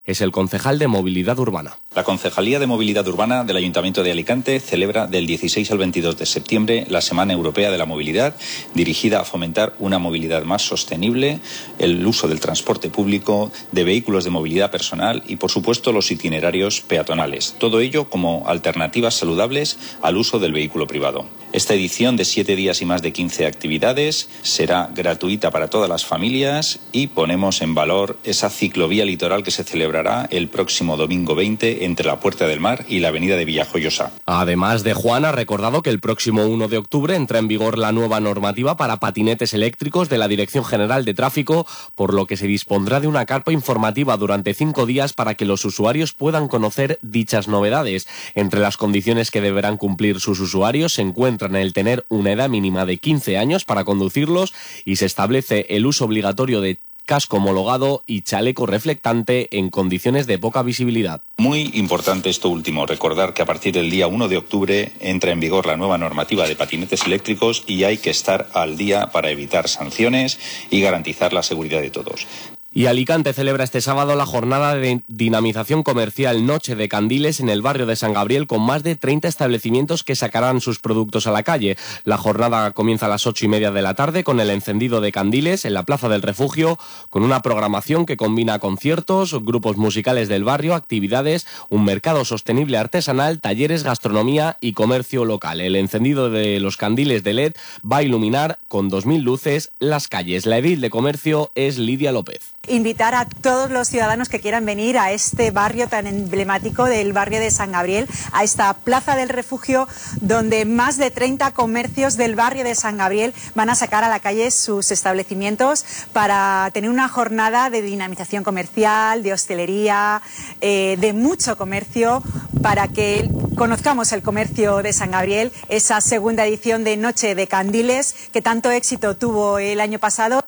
es el concejal de Movilidad Urbana. La Concejalía de Movilidad Urbana del Ayuntamiento de Alicante celebra del 16 al 22 de septiembre la Semana Europea de la Movilidad, dirigida a fomentar una movilidad más sostenible, el uso del transporte público, de vehículos de movilidad personal y, por supuesto, los itinerarios peatonales. Todo ello como alternativas saludables al uso del vehículo privado. Esta edición de 7 días y más de 15 actividades será gratuita para todas las familias y ponemos en valor esa ciclovía litoral que se celebrará el próximo domingo 20 entre la Puerta del Mar y la avenida de Villajoyosa. Además de Juan, ha recordado que el próximo 1 de octubre entra en vigor la nueva normativa para patinetes eléctricos de la Dirección General de Tráfico, por lo que se dispondrá de una carpa informativa durante 5 días para que los usuarios puedan conocer dichas novedades. Entre las condiciones que deberán cumplir sus usuarios se encuentran el tener una edad mínima de 15 años para conducirlos y se establece el uso obligatorio de casco homologado y chaleco reflectante en condiciones de poca visibilidad. Muy importante esto último, recordar que a partir del día 1 de octubre entra en vigor la nueva normativa de patinetes eléctricos y hay que estar al día para evitar sanciones y garantizar la seguridad de todos. Y Alicante celebra este sábado la jornada de dinamización comercial Noche de Candiles en el barrio de San Gabriel, con más de 30 establecimientos que sacarán sus productos a la calle. La jornada comienza a las 8:30 de la tarde con el encendido de candiles en la Plaza del Refugio, con una programación que combina conciertos, grupos musicales del barrio, actividades, un mercado sostenible artesanal, talleres, gastronomía y comercio local. El encendido de los candiles de LED va a iluminar con 2.000 luces las calles. La edil de comercio es Lidia López. Invitar a todos los ciudadanos que quieran venir a este barrio tan emblemático del barrio de San Gabriel, a esta Plaza del Refugio, donde más de 30 comercios del barrio de San Gabriel van a sacar a la calle sus establecimientos para tener una jornada de dinamización comercial, de hostelería, de mucho comercio, para que conozcamos el comercio de San Gabriel, esa segunda edición de Noche de Candiles que tanto éxito tuvo el año pasado.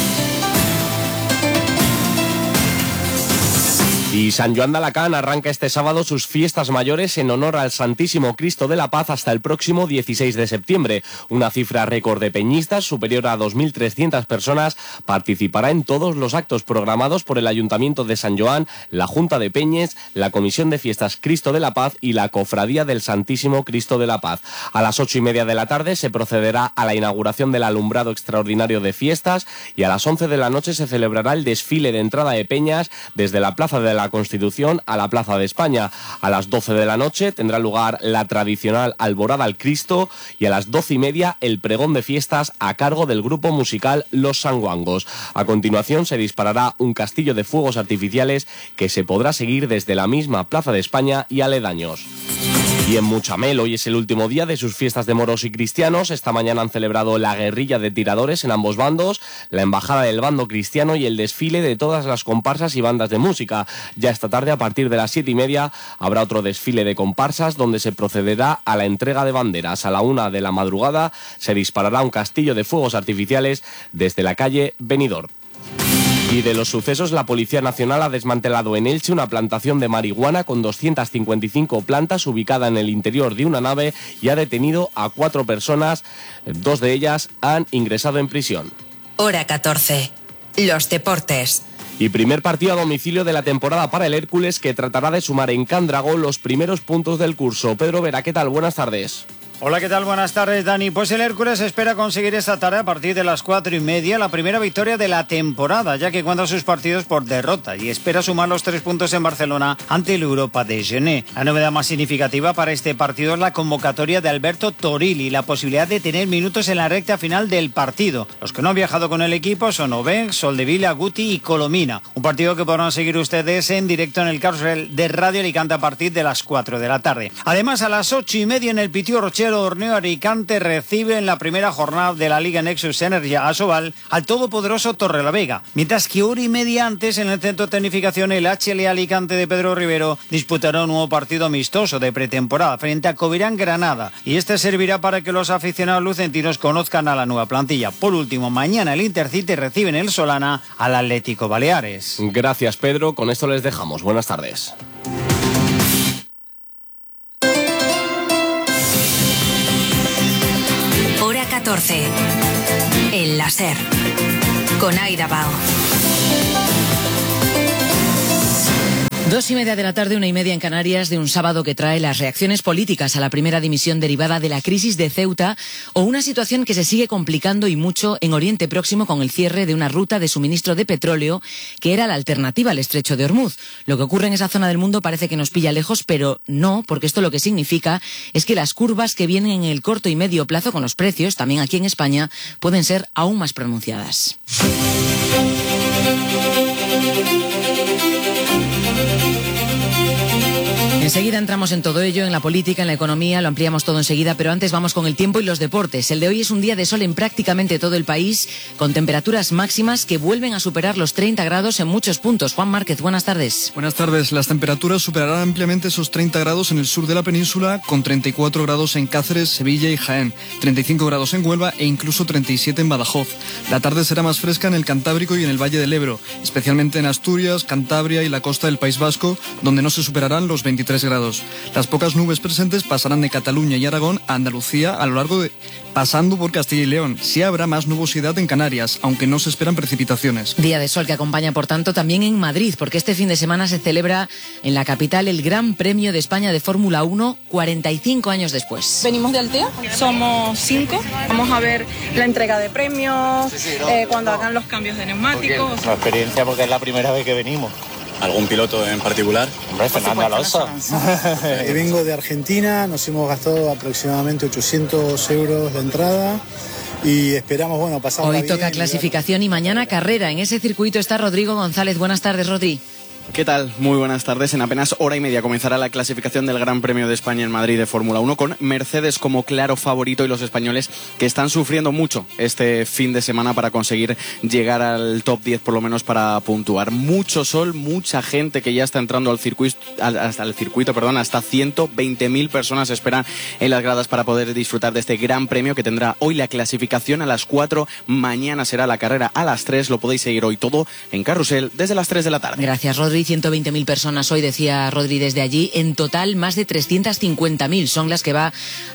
Y San Joan de Alacant arranca este sábado sus fiestas mayores en honor al Santísimo Cristo de la Paz hasta el próximo 16 de septiembre. Una cifra récord de peñistas, superior a 2.300 personas, participará en todos los actos programados por el Ayuntamiento de San Joan, la Junta de Peñes, la Comisión de Fiestas Cristo de la Paz y la Cofradía del Santísimo Cristo de la Paz. A las 8:30 de la tarde se procederá a la inauguración del alumbrado extraordinario de fiestas y a las 11 de la noche se celebrará el desfile de entrada de peñas desde la Plaza de la Constitución a la Plaza de España. A las 12 de la noche tendrá lugar la tradicional alborada al Cristo y a las 12:30 el pregón de fiestas a cargo del grupo musical Los Sanguangos. A continuación se disparará un castillo de fuegos artificiales que se podrá seguir desde la misma Plaza de España y aledaños. Y en Muchamel hoy es el último día de sus fiestas de moros y cristianos. Esta mañana han celebrado la guerrilla de tiradores en ambos bandos, la embajada del bando cristiano y el desfile de todas las comparsas y bandas de música. Ya esta tarde, a partir de las 7:30, habrá otro desfile de comparsas donde se procederá a la entrega de banderas. A la 1 de la madrugada se disparará un castillo de fuegos artificiales desde la calle Benidorm. Y de los sucesos, la Policía Nacional ha desmantelado en Elche una plantación de marihuana con 255 plantas ubicada en el interior de una nave y ha detenido a 4 personas. 2 de ellas han ingresado en prisión. Hora 14. Los deportes. Y primer partido a domicilio de la temporada para el Hércules, que tratará de sumar en Candragó los primeros puntos del curso. Pedro Vera, ¿qué tal? Buenas tardes. Hola, ¿qué tal? Buenas tardes, Dani. Pues el Hércules espera conseguir esta tarde, a partir de las 4:30, la primera victoria de la temporada, ya que cuenta sus partidos por derrota y espera sumar los 3 puntos en Barcelona ante el Europa de Gené. La novedad más significativa para este partido es la convocatoria de Alberto Toril y la posibilidad de tener minutos en la recta final del partido. Los que no han viajado con el equipo son Oben, Soldevila, Guti y Colomina. Un partido que podrán seguir ustedes en directo en el Carrusel de Radio Alicante a partir de las 4 de la tarde. Además, a las 8:30 en el Pitió Rochero, Orneo Alicante recibe en la primera jornada de la Liga Nexus Energy Asobal al todopoderoso Torrelavega, mientras que 1:30 antes en el Centro de Tecnificación el HL Alicante de Pedro Rivero disputará un nuevo partido amistoso de pretemporada frente a Covirán Granada, y este servirá para que los aficionados lucentinos conozcan a la nueva plantilla. Por último, mañana el Intercity recibe en el Solana al Atlético Baleares. Gracias, Pedro. Con esto les dejamos. Buenas tardes. Hora 14. El láser. Con Aida Bao. 2:30 de la tarde, 1:30 en Canarias, de un sábado que trae las reacciones políticas a la primera dimisión derivada de la crisis de Ceuta o una situación que se sigue complicando y mucho en Oriente Próximo con el cierre de una ruta de suministro de petróleo que era la alternativa al estrecho de Hormuz. Lo que ocurre en esa zona del mundo parece que nos pilla lejos, pero no, porque esto lo que significa es que las curvas que vienen en el corto y medio plazo con los precios, también aquí en España, pueden ser aún más pronunciadas. Enseguida entramos en todo ello, en la política, en la economía, lo ampliamos todo enseguida, pero antes vamos con el tiempo y los deportes. El de hoy es un día de sol en prácticamente todo el país, con temperaturas máximas que vuelven a superar los 30 grados en muchos puntos. Juan Márquez, buenas tardes. Buenas tardes. Las temperaturas superarán ampliamente esos 30 grados en el sur de la península, con 34 grados en Cáceres, Sevilla y Jaén, 35 grados en Huelva e incluso 37 en Badajoz. La tarde será más fresca en el Cantábrico y en el Valle del Ebro, especialmente en Asturias, Cantabria y la costa del País Vasco, donde no se superarán los 23 grados. Las pocas nubes presentes pasarán de Cataluña y Aragón a Andalucía a lo largo de... pasando por Castilla y León. Sí habrá más nubosidad en Canarias, aunque no se esperan precipitaciones. Día de sol que acompaña, por tanto, también en Madrid, porque este fin de semana se celebra en la capital el Gran Premio de España de Fórmula 1, 45 años después. Venimos de Altea, somos 5. Vamos a ver la entrega de premios, cuando hagan los cambios de neumáticos. Una experiencia porque es la primera vez que venimos. ¿Algún piloto en particular? Hombre, Fernando Alonso. Vengo de Argentina, nos hemos gastado aproximadamente 800 euros de entrada y esperamos, bueno, pasarla bien. Hoy toca clasificación y mañana carrera. En ese circuito está Rodrigo González. Buenas tardes, Rodri. ¿Qué tal? Muy buenas tardes. En apenas hora y media comenzará la clasificación del Gran Premio de España en Madrid de Fórmula 1 con Mercedes como claro favorito y los españoles que están sufriendo mucho este fin de semana para conseguir llegar al top 10 por lo menos para puntuar. Mucho sol, mucha gente que ya está entrando al circuito, hasta 120.000 personas esperan en las gradas para poder disfrutar de este Gran Premio que tendrá hoy la clasificación a las 4, mañana será la carrera a las 3, lo podéis seguir hoy todo en Carrusel desde las 3 de la tarde. Gracias, Rodri. 120.000 personas hoy, decía Rodri desde allí. En total, más de 350.000 son las que va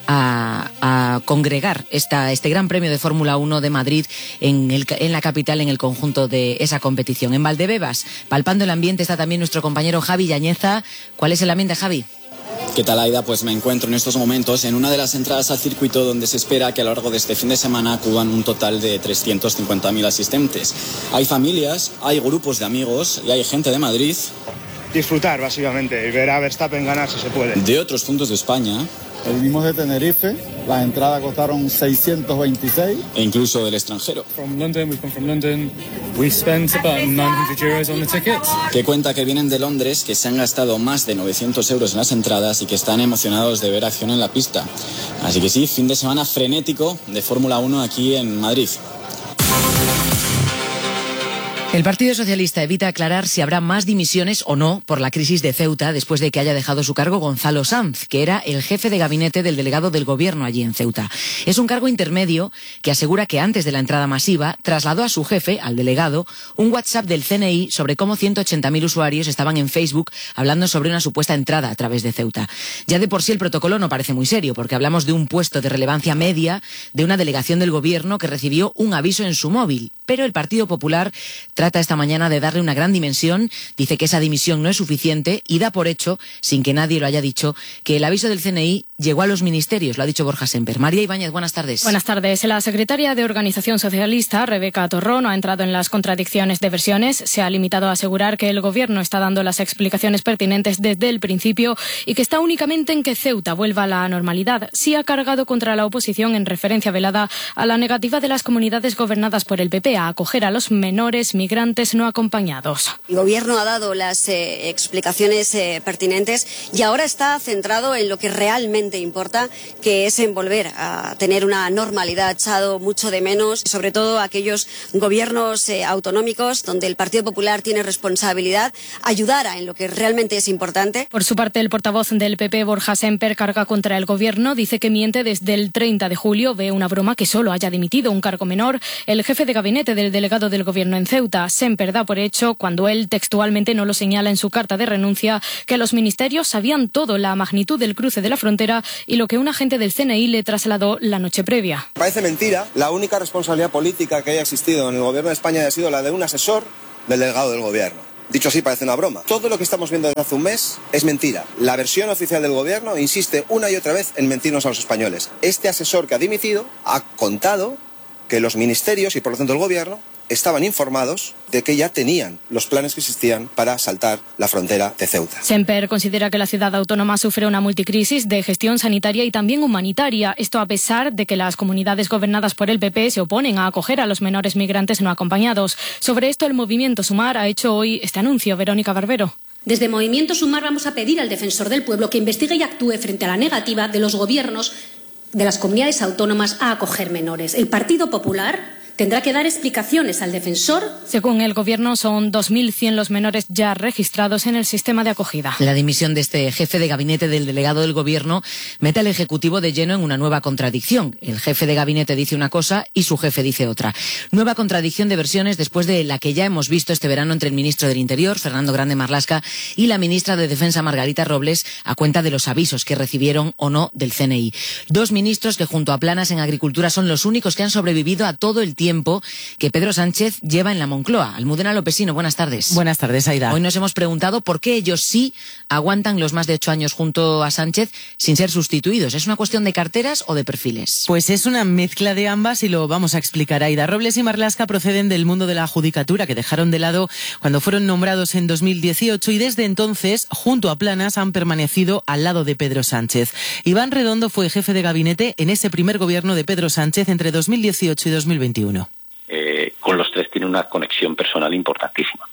a congregar este Gran Premio de Fórmula 1 de Madrid en la capital, en el conjunto de esa competición. En Valdebebas, palpando el ambiente, está también nuestro compañero Javi Yañeza. ¿Cuál es el ambiente, Javi? ¿Qué tal, Aida? Pues me encuentro en estos momentos en una de las entradas al circuito donde se espera que a lo largo de este fin de semana acudan un total de 350.000 asistentes. Hay familias, hay grupos de amigos y hay gente de Madrid. Disfrutar, básicamente, y ver a Verstappen ganar si se puede. De otros puntos de España. Venimos de Tenerife, las entradas costaron 626. E incluso del extranjero. From London, we've come from London. We spent about 900 euros on the tickets. Que cuenta que vienen de Londres, que se han gastado más de 900 euros en las entradas y que están emocionados de ver acción en la pista. Así que sí, fin de semana frenético de Fórmula 1 aquí en Madrid. El Partido Socialista evita aclarar si habrá más dimisiones o no por la crisis de Ceuta después de que haya dejado su cargo Gonzalo Sanz, que era el jefe de gabinete del delegado del gobierno allí en Ceuta. Es un cargo intermedio que asegura que antes de la entrada masiva trasladó a su jefe, al delegado, un WhatsApp del CNI sobre cómo 180.000 usuarios estaban en Facebook hablando sobre una supuesta entrada a través de Ceuta. Ya de por sí el protocolo no parece muy serio, porque hablamos de un puesto de relevancia media de una delegación del gobierno que recibió un aviso en su móvil. Pero el Partido Popular trata esta mañana de darle una gran dimensión, dice que esa dimisión no es suficiente y da por hecho, sin que nadie lo haya dicho, que el aviso del CNI llegó a los ministerios, lo ha dicho Borja Semper. María Ibáñez, buenas tardes. Buenas tardes. La secretaria de Organización Socialista, Rebeca Torró, no ha entrado en las contradicciones de versiones. Se ha limitado a asegurar que el gobierno está dando las explicaciones pertinentes desde el principio y que está únicamente en que Ceuta vuelva a la normalidad. Sí ha cargado contra la oposición en referencia velada a la negativa de las comunidades gobernadas por el PP a acoger a los menores migrantes no acompañados. El gobierno ha dado las explicaciones pertinentes y ahora está centrado en lo que realmente importa, que es en volver a tener una normalidad. Ha echado mucho de menos, sobre todo aquellos gobiernos autonómicos donde el Partido Popular tiene responsabilidad, ayudara en lo que realmente es importante. Por su parte, el portavoz del PP, Borja Semper, carga contra el gobierno, dice que miente desde el 30 de julio, ve una broma que solo haya dimitido un cargo menor el jefe de gabinete del delegado del gobierno en Ceuta. Semper da por hecho, cuando él textualmente no lo señala en su carta de renuncia, que los ministerios sabían todo, la magnitud del cruce de la frontera y lo que un agente del CNI le trasladó la noche previa. Parece mentira. La única responsabilidad política que haya existido en el gobierno de España ha sido la de un asesor del delegado del gobierno. Dicho así parece una broma. Todo lo que estamos viendo desde hace un mes es mentira. La versión oficial del gobierno insiste una y otra vez en mentirnos a los españoles. Este asesor que ha dimitido ha contado que los ministerios y por lo tanto el gobierno estaban informados de que ya tenían los planes que existían para saltar la frontera de Ceuta. Semper considera que la ciudad autónoma sufre una multicrisis de gestión sanitaria y también humanitaria. Esto a pesar de que las comunidades gobernadas por el PP se oponen a acoger a los menores migrantes no acompañados. Sobre esto, el movimiento Sumar ha hecho hoy este anuncio. Verónica Barbero. Desde Movimiento Sumar vamos a pedir al defensor del pueblo que investigue y actúe frente a la negativa de los gobiernos de las comunidades autónomas a acoger menores. El Partido Popular tendrá que dar explicaciones al defensor. Según el Gobierno, son 2.100 los menores ya registrados en el sistema de acogida. La dimisión de este jefe de gabinete del delegado del Gobierno mete al Ejecutivo de lleno en una nueva contradicción. El jefe de gabinete dice una cosa y su jefe dice otra. Nueva contradicción de versiones después de la que ya hemos visto este verano entre el ministro del Interior, Fernando Grande Marlaska, y la ministra de Defensa, Margarita Robles, a cuenta de los avisos que recibieron o no del CNI. Dos ministros que junto a Planas en Agricultura son los únicos que han sobrevivido a todo el tiempo que Pedro Sánchez lleva en la Moncloa. Almudena Lopesino, buenas tardes. Buenas tardes, Aida. Hoy nos hemos preguntado por qué ellos sí aguantan los más de 8 años junto a Sánchez sin ser sustituidos. ¿Es una cuestión de carteras o de perfiles? Pues es una mezcla de ambas y lo vamos a explicar, Aida. Robles y Marlaska proceden del mundo de la judicatura, que dejaron de lado cuando fueron nombrados en 2018 y desde entonces, junto a Planas, han permanecido al lado de Pedro Sánchez. Iván Redondo fue jefe de gabinete en ese primer gobierno de Pedro Sánchez entre 2018 y 2021. Con los tres tiene una conexión personal importantísima,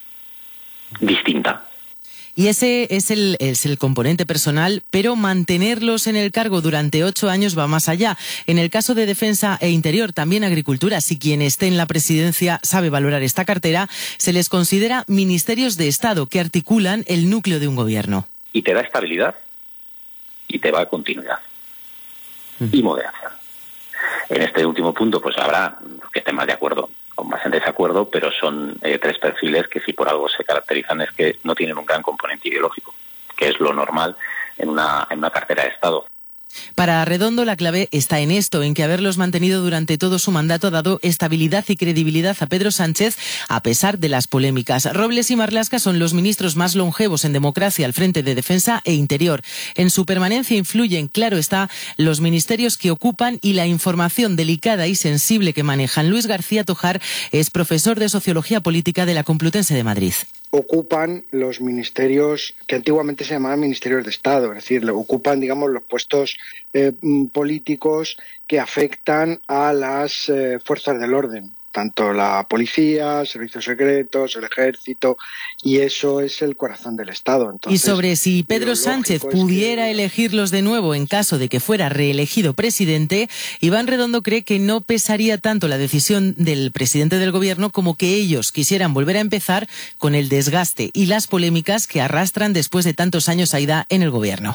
distinta. Y ese es el componente personal, pero mantenerlos en el cargo durante 8 años va más allá. En el caso de Defensa e Interior, también Agricultura, si quien esté en la presidencia sabe valorar esta cartera, se les considera ministerios de Estado que articulan el núcleo de un gobierno. Y te da estabilidad y te va a continuidad y moderación. En este último punto, pues habrá que estén más de acuerdo o más en desacuerdo, pero son tres perfiles que si por algo se caracterizan es que no tienen un gran componente ideológico, que es lo normal en una cartera de Estado. Para Redondo la clave está en esto, en que haberlos mantenido durante todo su mandato ha dado estabilidad y credibilidad a Pedro Sánchez a pesar de las polémicas. Robles y Marlaska son los ministros más longevos en democracia al frente de Defensa e Interior. En su permanencia influyen, claro está, los ministerios que ocupan y la información delicada y sensible que manejan. Luis García Tojar es profesor de Sociología Política de la Complutense de Madrid. Ocupan los ministerios que antiguamente se llamaban ministerios de Estado, es decir, ocupan, digamos, los puestos políticos que afectan a las fuerzas del orden, tanto la policía, servicios secretos, el ejército, y eso es el corazón del Estado. Entonces, y sobre si Pedro Sánchez pudiera elegirlos de nuevo en caso de que fuera reelegido presidente, Iván Redondo cree que no pesaría tanto la decisión del presidente del gobierno como que ellos quisieran volver a empezar con el desgaste y las polémicas que arrastran después de tantos años Aida en el gobierno.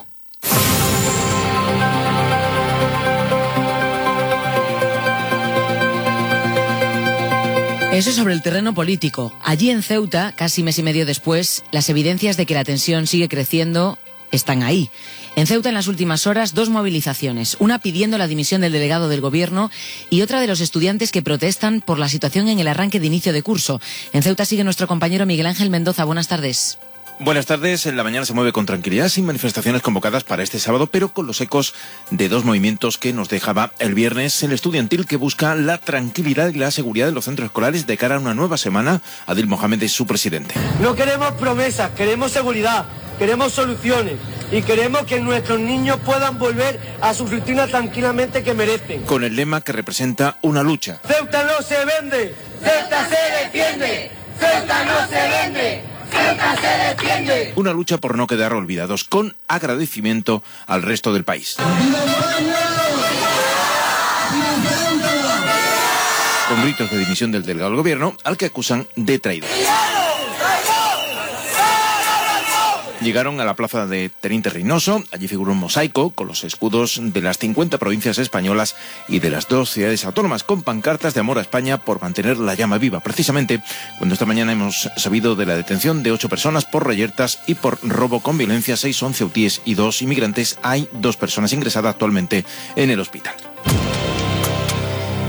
Eso sobre el terreno político. Allí en Ceuta, casi mes y medio después, las evidencias de que la tensión sigue creciendo están ahí. En Ceuta, en las últimas horas, 2 movilizaciones. Una pidiendo la dimisión del delegado del gobierno y otra de los estudiantes que protestan por la situación en el arranque de inicio de curso. En Ceuta sigue nuestro compañero Miguel Ángel Mendoza. Buenas tardes. Buenas tardes. En la mañana se mueve con tranquilidad, sin manifestaciones convocadas para este sábado, pero con los ecos de 2 movimientos que nos dejaba el viernes el estudiantil, que busca la tranquilidad y la seguridad de los centros escolares de cara a una nueva semana. Adil Mohamed es su presidente. No queremos promesas, queremos seguridad, queremos soluciones y queremos que nuestros niños puedan volver a su rutina tranquilamente que merecen. Con el lema que representa una lucha. Ceuta no se vende, Ceuta se defiende, Ceuta no se vende. Se defiende. Una lucha por no quedar olvidados, con agradecimiento al resto del país. Con gritos de dimisión del delegado del gobierno, al que acusan de traidor. Llegaron a la plaza de Teniente Reynoso. Allí figuró un mosaico con los escudos de las 50 provincias españolas y de las 2 ciudades autónomas, con pancartas de amor a España por mantener la llama viva. Precisamente cuando esta mañana hemos sabido de la detención de 8 personas por reyertas y por robo con violencia. 6 son ceutíes y 2 inmigrantes. Hay 2 personas ingresadas actualmente en el hospital.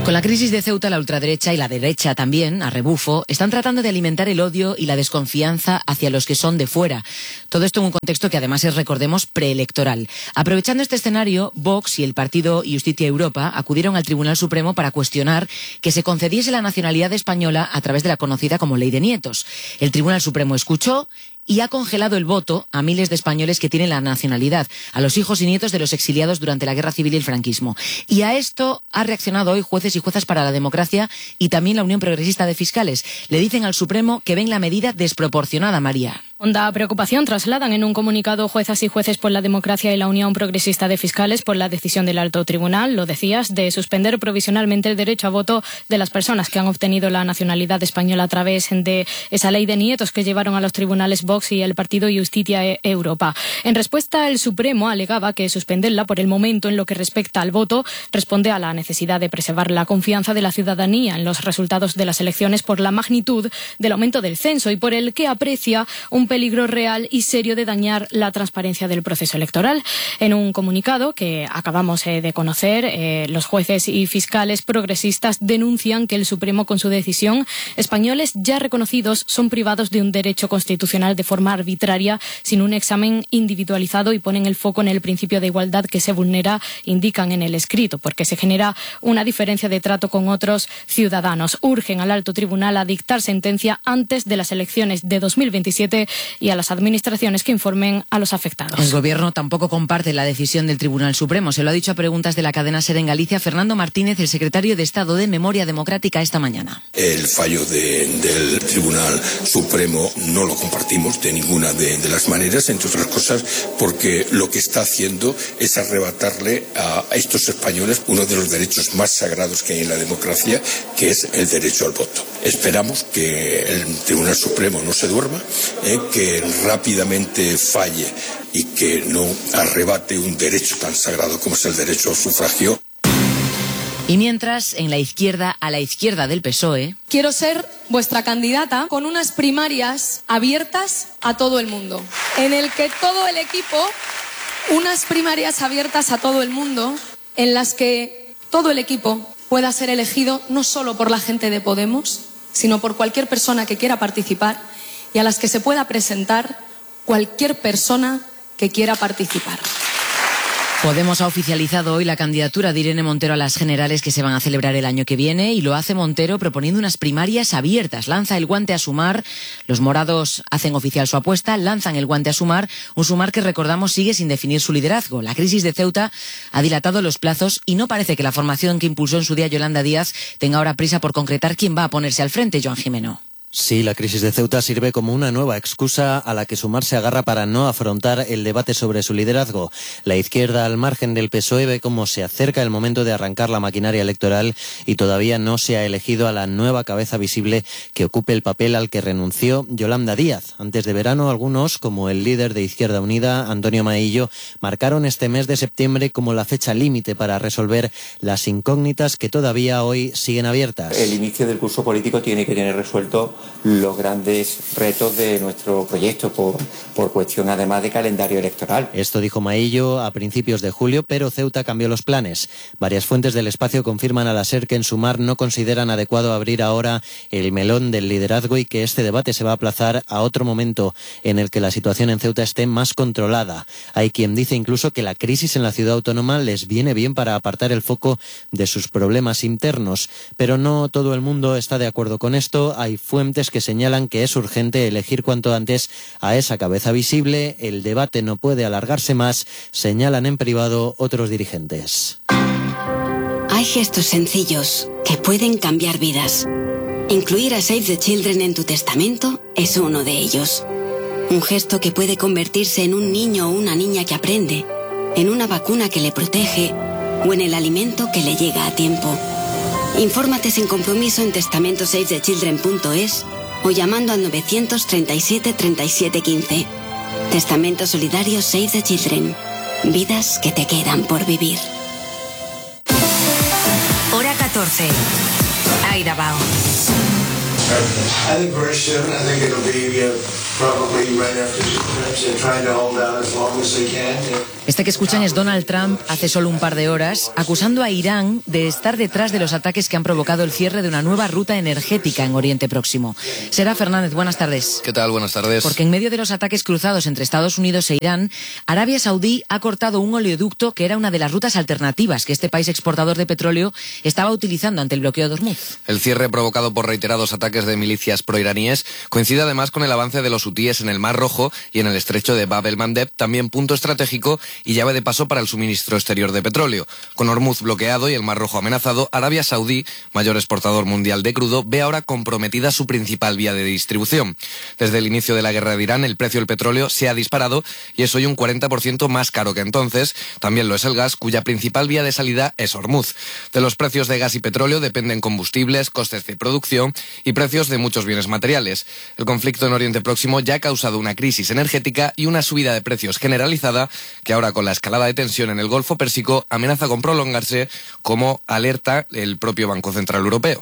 Con la crisis de Ceuta, la ultraderecha y la derecha también, a rebufo, están tratando de alimentar el odio y la desconfianza hacia los que son de fuera. Todo esto en un contexto que además es, recordemos, preelectoral. Aprovechando este escenario, Vox y el partido Justicia Europa acudieron al Tribunal Supremo para cuestionar que se concediese la nacionalidad española a través de la conocida como Ley de Nietos. El Tribunal Supremo escuchó y ha congelado el voto a miles de españoles que tienen la nacionalidad, a los hijos y nietos de los exiliados durante la Guerra Civil y el franquismo. Y a esto ha reaccionado hoy jueces y juezas para la democracia y también la Unión Progresista de Fiscales. Le dicen al Supremo que ven la medida desproporcionada, María. Honda preocupación trasladan en un comunicado juezas y jueces por la democracia y la Unión Progresista de Fiscales por la decisión del Alto Tribunal, lo decías, de suspender provisionalmente el derecho a voto de las personas que han obtenido la nacionalidad española a través de esa ley de nietos que llevaron a los tribunales Vox y el partido Justicia Europa. En respuesta, el Supremo alegaba que suspenderla por el momento en lo que respecta al voto responde a la necesidad de preservar la confianza de la ciudadanía en los resultados de las elecciones por la magnitud del aumento del censo y por el que aprecia un peligro real y serio de dañar la transparencia del proceso electoral. En un comunicado que acabamos de conocer, los jueces y fiscales progresistas denuncian que el Supremo, con su decisión, españoles ya reconocidos son privados de un derecho constitucional de forma arbitraria, sin un examen individualizado, y ponen el foco en el principio de igualdad que se vulnera, indican en el escrito, porque se genera una diferencia de trato con otros ciudadanos. Urgen al Alto Tribunal a dictar sentencia antes de las elecciones de 2027 y a las administraciones que informen a los afectados. El Gobierno tampoco comparte la decisión del Tribunal Supremo. Se lo ha dicho a preguntas de la cadena SER en Galicia Fernando Martínez, el secretario de Estado de Memoria Democrática, esta mañana. El fallo del Tribunal Supremo no lo compartimos de ninguna de las maneras, entre otras cosas porque lo que está haciendo es arrebatarle a estos españoles uno de los derechos más sagrados que hay en la democracia, que es el derecho al voto. Esperamos que el Tribunal Supremo no se duerma, que rápidamente falle y que no arrebate un derecho tan sagrado como es el derecho al sufragio. Y mientras, en la izquierda, a la izquierda del PSOE... Quiero ser vuestra candidata con unas primarias abiertas a todo el mundo, en el que todo el equipo, unas primarias abiertas a todo el mundo, en las que todo el equipo pueda ser elegido no solo por la gente de Podemos, sino por cualquier persona que quiera participar, y a las que se pueda presentar cualquier persona que quiera participar. Podemos ha oficializado hoy la candidatura de Irene Montero a las generales que se van a celebrar el año que viene, y lo hace Montero proponiendo unas primarias abiertas. Lanza el guante a Sumar, los morados hacen oficial su apuesta, lanzan el guante a Sumar, un Sumar que, recordamos, sigue sin definir su liderazgo. La crisis de Ceuta ha dilatado los plazos y no parece que la formación que impulsó en su día Yolanda Díaz tenga ahora prisa por concretar quién va a ponerse al frente. Joan Jimeno. Sí, la crisis de Ceuta sirve como una nueva excusa a la que Sumar se agarra para no afrontar el debate sobre su liderazgo. La izquierda, al margen del PSOE, ve cómo se acerca el momento de arrancar la maquinaria electoral y todavía no se ha elegido a la nueva cabeza visible que ocupe el papel al que renunció Yolanda Díaz. Antes de verano, algunos, como el líder de Izquierda Unida, Antonio Maillo, marcaron este mes de septiembre como la fecha límite para resolver las incógnitas que todavía hoy siguen abiertas. El inicio del curso político tiene que tener resuelto los grandes retos de nuestro proyecto por cuestión además de calendario electoral. Esto dijo Maillo a principios de julio, pero Ceuta cambió los planes. Varias fuentes del espacio confirman a la SER que en Sumar no consideran adecuado abrir ahora el melón del liderazgo y que este debate se va a aplazar a otro momento en el que la situación en Ceuta esté más controlada. Hay quien dice incluso que la crisis en la ciudad autónoma les viene bien para apartar el foco de sus problemas internos, pero no todo el mundo está de acuerdo con esto. Hay fuentes que señalan que es urgente elegir cuanto antes a esa cabeza visible. El debate no puede alargarse más, señalan en privado otros dirigentes. Hay gestos sencillos que pueden cambiar vidas. Incluir a Save the Children en tu testamento es uno de ellos. Un gesto que puede convertirse en un niño o una niña que aprende, en una vacuna que le protege o en el alimento que le llega a tiempo. Infórmate sin compromiso en testamentosavethechildren.es o llamando al 937 37 15. Testamento solidario Save the Children. Vidas que te quedan por vivir. Hora 14. Aida Bao. I think very soon, I think it'll be Este que escuchan es Donald Trump hace solo un par de horas, acusando a Irán de estar detrás de los ataques que han provocado el cierre de una nueva ruta energética en Oriente Próximo. Sera Fernández, buenas tardes. ¿Qué tal? Buenas tardes. Porque en medio de los ataques cruzados entre Estados Unidos e Irán, Arabia Saudí ha cortado un oleoducto que era una de las rutas alternativas que este país exportador de petróleo estaba utilizando ante el bloqueo de Hormuz. El cierre provocado por reiterados ataques de milicias proiraníes coincide además con el avance de los hutíes en el Mar Rojo y en el estrecho de Bab el-Mandeb, también punto estratégico y llave de paso para el suministro exterior de petróleo. Con Hormuz bloqueado y el Mar Rojo amenazado, Arabia Saudí, mayor exportador mundial de crudo, ve ahora comprometida su principal vía de distribución. Desde el inicio de la guerra de Irán, el precio del petróleo se ha disparado y es hoy un 40% más caro que entonces. También lo es el gas, cuya principal vía de salida es Hormuz. De los precios de gas y petróleo dependen combustibles, costes de producción y precios de muchos bienes materiales. El conflicto en Oriente Próximo ya ha causado una crisis energética y una subida de precios generalizada que ahora con la escalada de tensión en el Golfo Pérsico amenaza con prolongarse, como alerta el propio Banco Central Europeo.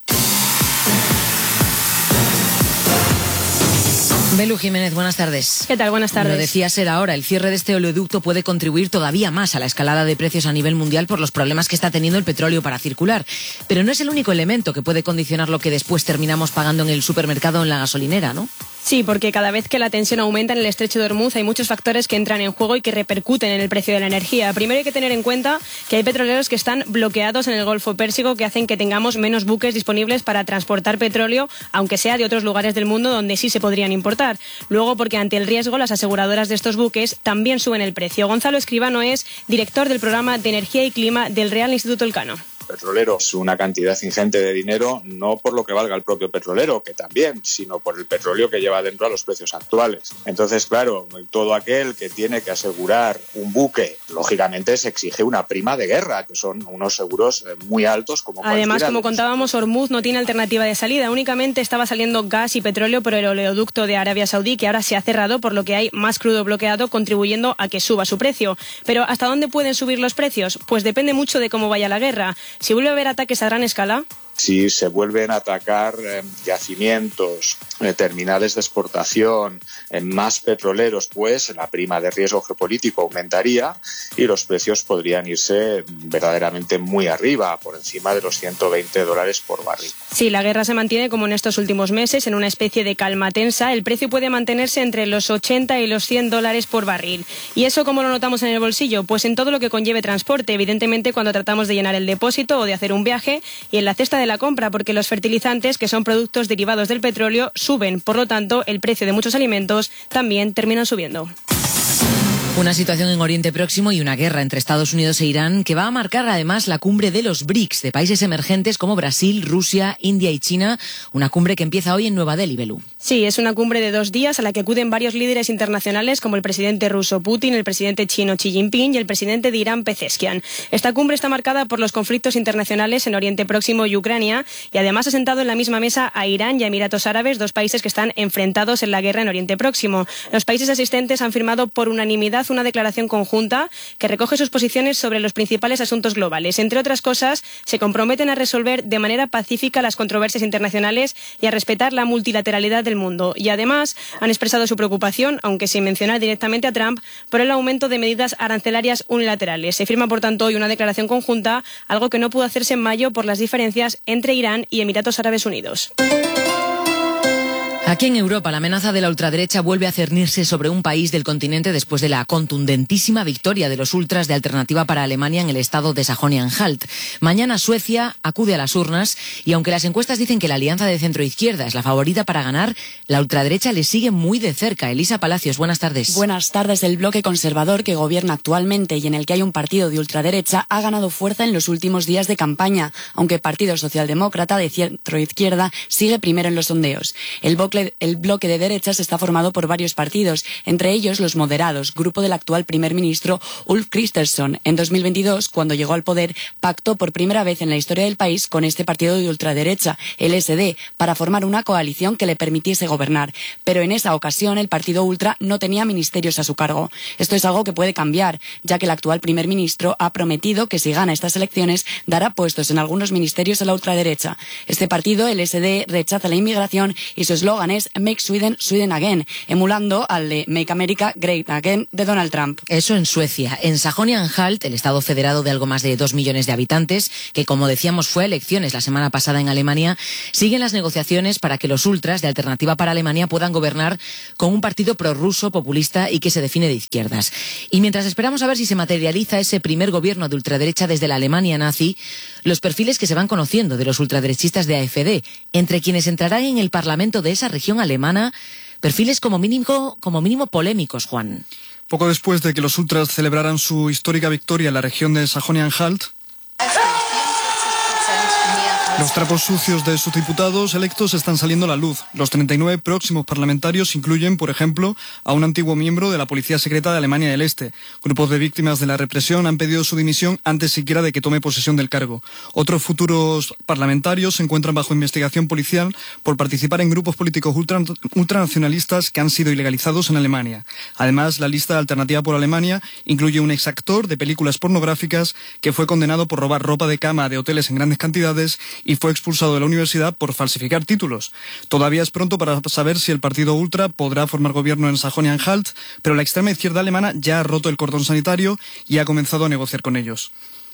Belu Jiménez, buenas tardes. ¿Qué tal? Buenas tardes. Lo decía Ser ahora, el cierre de este oleoducto puede contribuir todavía más a la escalada de precios a nivel mundial por los problemas que está teniendo el petróleo para circular. Pero no es el único elemento que puede condicionar lo que después terminamos pagando en el supermercado o en la gasolinera, ¿no? Sí, porque cada vez que la tensión aumenta en el estrecho de Hormuz hay muchos factores que entran en juego y que repercuten en el precio de la energía. Primero hay que tener en cuenta que hay petroleros que están bloqueados en el Golfo Pérsico que hacen que tengamos menos buques disponibles para transportar petróleo, aunque sea de otros lugares del mundo donde sí se podrían importar. Luego, porque ante el riesgo, las aseguradoras de estos buques también suben el precio. Gonzalo Escribano es director del programa de Energía y Clima del Real Instituto Elcano. Petroleros una cantidad ingente de dinero, no por lo que valga el propio petrolero, que también, sino por el petróleo que lleva dentro a los precios actuales. Entonces, claro, todo aquel que tiene que asegurar un buque, lógicamente se exige una prima de guerra, que son unos seguros muy altos. Además, como contábamos, Hormuz no tiene alternativa de salida, únicamente estaba saliendo gas y petróleo por el oleoducto de Arabia Saudí, que ahora se ha cerrado, por lo que hay más crudo bloqueado, contribuyendo a que suba su precio. Pero ¿hasta dónde pueden subir los precios? Pues depende mucho de cómo vaya la guerra. Si vuelve a haber ataques a gran escala, si se vuelven a atacar yacimientos, terminales de exportación, más petroleros, pues la prima de riesgo geopolítico aumentaría y los precios podrían irse verdaderamente muy arriba, por encima de los $120 por barril. Si la guerra se mantiene como en estos últimos meses, en una especie de calma tensa, el precio puede mantenerse entre los 80 y los $100 por barril. ¿Y eso cómo lo notamos en el bolsillo? Pues en todo lo que conlleve transporte, evidentemente cuando tratamos de llenar el depósito o de hacer un viaje, y en la cesta de la compra, porque los fertilizantes, que son productos derivados del petróleo, suben. Por lo tanto, el precio de muchos alimentos también terminan subiendo. Una situación en Oriente Próximo y una guerra entre Estados Unidos e Irán que va a marcar además la cumbre de los BRICS, de países emergentes como Brasil, Rusia, India y China, una cumbre que empieza hoy en Nueva Delhi, Belú. Sí, es una cumbre de 2 días a la que acuden varios líderes internacionales como el presidente ruso Putin, el presidente chino Xi Jinping y el presidente de Irán Pezeshkian. Esta cumbre está marcada por los conflictos internacionales en Oriente Próximo y Ucrania y además ha sentado en la misma mesa a Irán y a Emiratos Árabes, 2 países que están enfrentados en la guerra en Oriente Próximo. Los países asistentes han firmado por unanimidad una declaración conjunta que recoge sus posiciones sobre los principales asuntos globales. Entre otras cosas, se comprometen a resolver de manera pacífica las controversias internacionales y a respetar la multilateralidad del mundo. Y además han expresado su preocupación, aunque sin mencionar directamente a Trump, por el aumento de medidas arancelarias unilaterales. Se firma, por tanto, hoy una declaración conjunta, algo que no pudo hacerse en mayo por las diferencias entre Irán y Emiratos Árabes Unidos. Aquí en Europa, la amenaza de la ultraderecha vuelve a cernirse sobre un país del continente después de la contundentísima victoria de los ultras de Alternativa para Alemania en el estado de Sajonia-Anhalt. Mañana Suecia acude a las urnas y aunque las encuestas dicen que la alianza de centro-izquierda es la favorita para ganar, la ultraderecha le sigue muy de cerca. Elisa Palacios, buenas tardes. Buenas tardes. El bloque conservador que gobierna actualmente y en el que hay un partido de ultraderecha ha ganado fuerza en los últimos días de campaña, aunque el Partido Socialdemócrata de centro-izquierda sigue primero en los sondeos. El bloque de derechas está formado por varios partidos, entre ellos los moderados, grupo del actual primer ministro Ulf Kristersson. En 2022, cuando llegó al poder, pactó por primera vez en la historia del país con este partido de ultraderecha, el SD, para formar una coalición que le permitiese gobernar. Pero en esa ocasión el partido ultra no tenía ministerios a su cargo. Esto es algo que puede cambiar, ya que el actual primer ministro ha prometido que si gana estas elecciones dará puestos en algunos ministerios a la ultraderecha. Este partido, el SD, rechaza la inmigración y su eslogan danés Make Sweden Sweden Again, emulando al de Make America Great Again de Donald Trump. Eso en Suecia. En Sajonia-Anhalt, el estado federado de algo más de 2 millones de habitantes, que como decíamos fue a elecciones la semana pasada en Alemania, siguen las negociaciones para que los ultras de Alternativa para Alemania puedan gobernar con un partido prorruso, populista y que se define de izquierdas. Y mientras esperamos a ver si se materializa ese primer gobierno de ultraderecha desde la Alemania nazi, los perfiles que se van conociendo de los ultraderechistas de AfD, entre quienes entrarán en el Parlamento de esa región alemana, perfiles como mínimo polémicos, Juan. Poco después de que los ultras celebraran su histórica victoria en la región de Sajonia-Anhalt, los trapos sucios de sus diputados electos están saliendo a la luz. Los 39 próximos parlamentarios incluyen, por ejemplo, a un antiguo miembro de la Policía Secreta de Alemania del Este. Grupos de víctimas de la represión han pedido su dimisión antes siquiera de que tome posesión del cargo. Otros futuros parlamentarios se encuentran bajo investigación policial por participar en grupos políticos ultranacionalistas que han sido ilegalizados en Alemania. Además, la lista Alternativa por Alemania incluye un exactor de películas pornográficas que fue condenado por robar ropa de cama de hoteles en grandes cantidades y fue expulsado de la universidad por falsificar títulos. Todavía es pronto para saber si el partido ultra podrá formar gobierno en Sajonia-Anhalt, pero la extrema izquierda alemana ya ha roto el cordón sanitario y ha comenzado a negociar con ellos.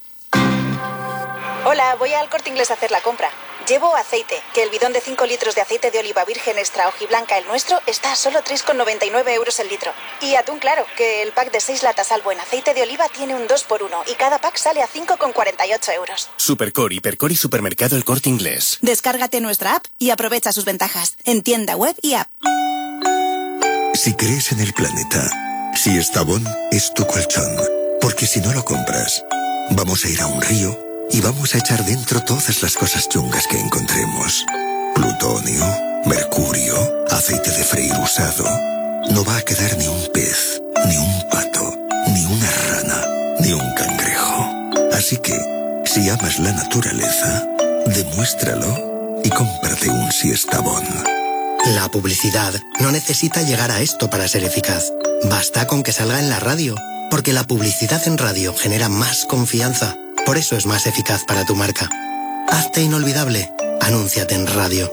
Hola, voy al Corte Inglés a hacer la compra. Llevo aceite, que el bidón de 5 litros de aceite de oliva virgen extra hojiblanca, el nuestro, está a solo 3,99 euros el litro. Y atún, claro, que el pack de 6 latas al buen aceite de oliva tiene un 2x1 y cada pack sale a 5,48 euros. Supercore, Hipercore y Supermercado El Corte Inglés. Descárgate nuestra app y aprovecha sus ventajas en tienda web y app. Si crees en el planeta, si Estavón es tu colchón, porque si no lo compras, vamos a ir a un río y vamos a echar dentro todas las cosas chungas que encontremos. Plutonio, mercurio, aceite de freír usado. No va a quedar ni un pez, ni un pato, ni una rana, ni un cangrejo. Así que, si amas la naturaleza, demuéstralo y cómprate un Siestabón. La publicidad no necesita llegar a esto para ser eficaz. Basta con que salga en la radio, porque la publicidad en radio genera más confianza. Por eso es más eficaz para tu marca. Hazte inolvidable. Anúnciate en radio.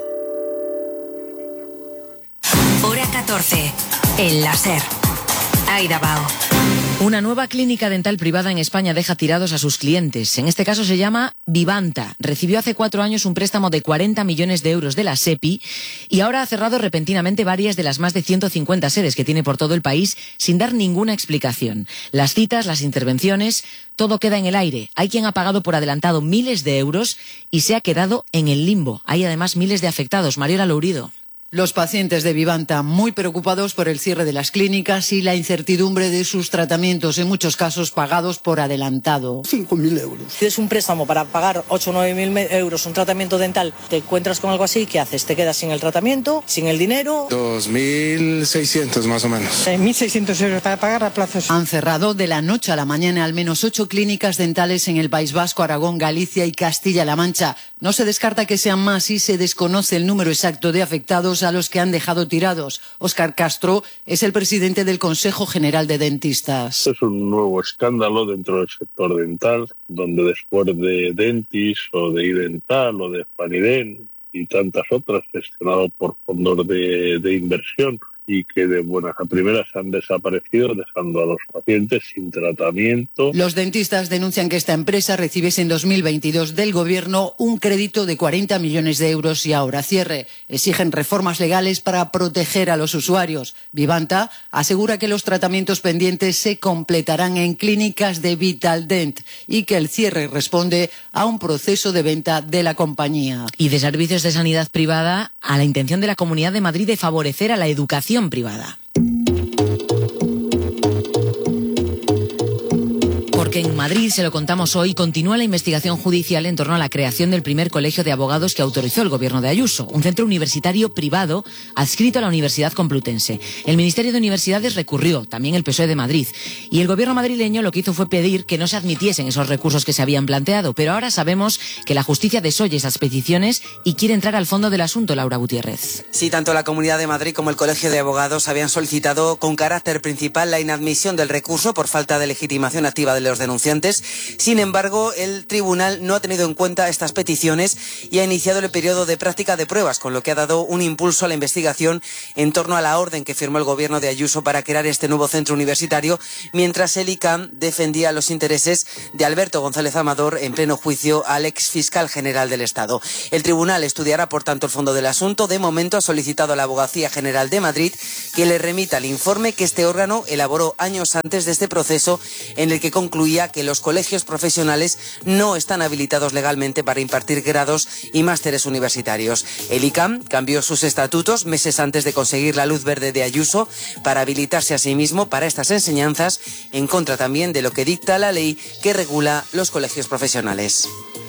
Hora 14. El láser. Aida Bao. Una nueva clínica dental privada en España deja tirados a sus clientes. En este caso se llama Vivanta. Recibió hace 4 años un préstamo de 40 millones de euros de la SEPI y ahora ha cerrado repentinamente varias de las más de 150 sedes que tiene por todo el país sin dar ninguna explicación. Las citas, las intervenciones, todo queda en el aire. Hay quien ha pagado por adelantado miles de euros y se ha quedado en el limbo. Hay además miles de afectados. Mariola Lourido. Los pacientes de Vivanta muy preocupados por el cierre de las clínicas y la incertidumbre de sus tratamientos, en muchos casos pagados por adelantado. 5.000 euros. Si es un préstamo para pagar 8 o 9.000 euros un tratamiento dental, te encuentras con algo así, ¿qué haces? Te quedas sin el tratamiento, sin el dinero. 2.600 más o menos. 1.600 euros para pagar a plazos. Han cerrado de la noche a la mañana al menos 8 clínicas dentales en el País Vasco, Aragón, Galicia y Castilla-La Mancha. No se descarta que sean más y se desconoce el número exacto de afectados a los que han dejado tirados. Óscar Castro es el presidente del Consejo General de Dentistas. Es un nuevo escándalo dentro del sector dental, donde después de Dentis o de iDental o de Spaniden y tantas otras gestionadas por fondos de inversión y que de buenas a primeras han desaparecido dejando a los pacientes sin tratamiento. Los dentistas denuncian que esta empresa recibiese en 2022 del gobierno un crédito de 40 millones de euros y ahora cierre. Exigen reformas legales para proteger a los usuarios. Vivanta asegura que los tratamientos pendientes se completarán en clínicas de Vitaldent y que el cierre responde a un proceso de venta de la compañía. Y de servicios de sanidad privada a la intención de la Comunidad de Madrid de favorecer a la educación privada. Porque en Madrid, se lo contamos hoy, continúa la investigación judicial en torno a la creación del primer colegio de abogados que autorizó el gobierno de Ayuso, un centro universitario privado adscrito a la Universidad Complutense. El Ministerio de Universidades recurrió, también el PSOE de Madrid, y el gobierno madrileño lo que hizo fue pedir que no se admitiesen esos recursos que se habían planteado, pero ahora sabemos que la justicia desoye esas peticiones y quiere entrar al fondo del asunto. Laura Gutiérrez. Sí, tanto la Comunidad de Madrid como el Colegio de Abogados habían solicitado con carácter principal la inadmisión del recurso por falta de legitimación activa de los denunciantes. Sin embargo, el tribunal no ha tenido en cuenta estas peticiones y ha iniciado el periodo de práctica de pruebas, con lo que ha dado un impulso a la investigación en torno a la orden que firmó el gobierno de Ayuso para crear este nuevo centro universitario, mientras el ICAM defendía los intereses de Alberto González Amador en pleno juicio al ex fiscal general del Estado. El tribunal estudiará, por tanto, el fondo del asunto. De momento ha solicitado a la Abogacía General de Madrid que le remita el informe que este órgano elaboró años antes de este proceso, en el que concluía que los colegios profesionales no están habilitados legalmente para impartir grados y másteres universitarios. El ICAM cambió sus estatutos meses antes de conseguir la luz verde de Ayuso para habilitarse a sí mismo para estas enseñanzas, en contra también de lo que dicta la ley que regula los colegios profesionales.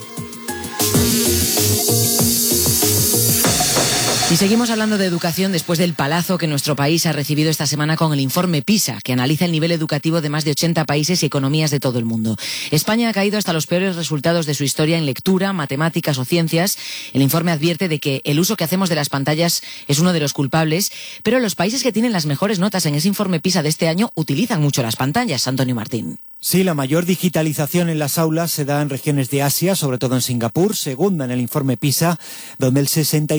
Y seguimos hablando de educación después del palazo que nuestro país ha recibido esta semana con el informe PISA, que analiza el nivel educativo de más de 80 países y economías de todo el mundo. España ha caído hasta los peores resultados de su historia en lectura, matemáticas o ciencias. El informe advierte de que el uso que hacemos de las pantallas es uno de los culpables, pero los países que tienen las mejores notas en ese informe PISA de este año utilizan mucho las pantallas. Antonio Martín. Sí, la mayor digitalización en las aulas se da en regiones de Asia, sobre todo en Singapur, segunda en el informe PISA, donde el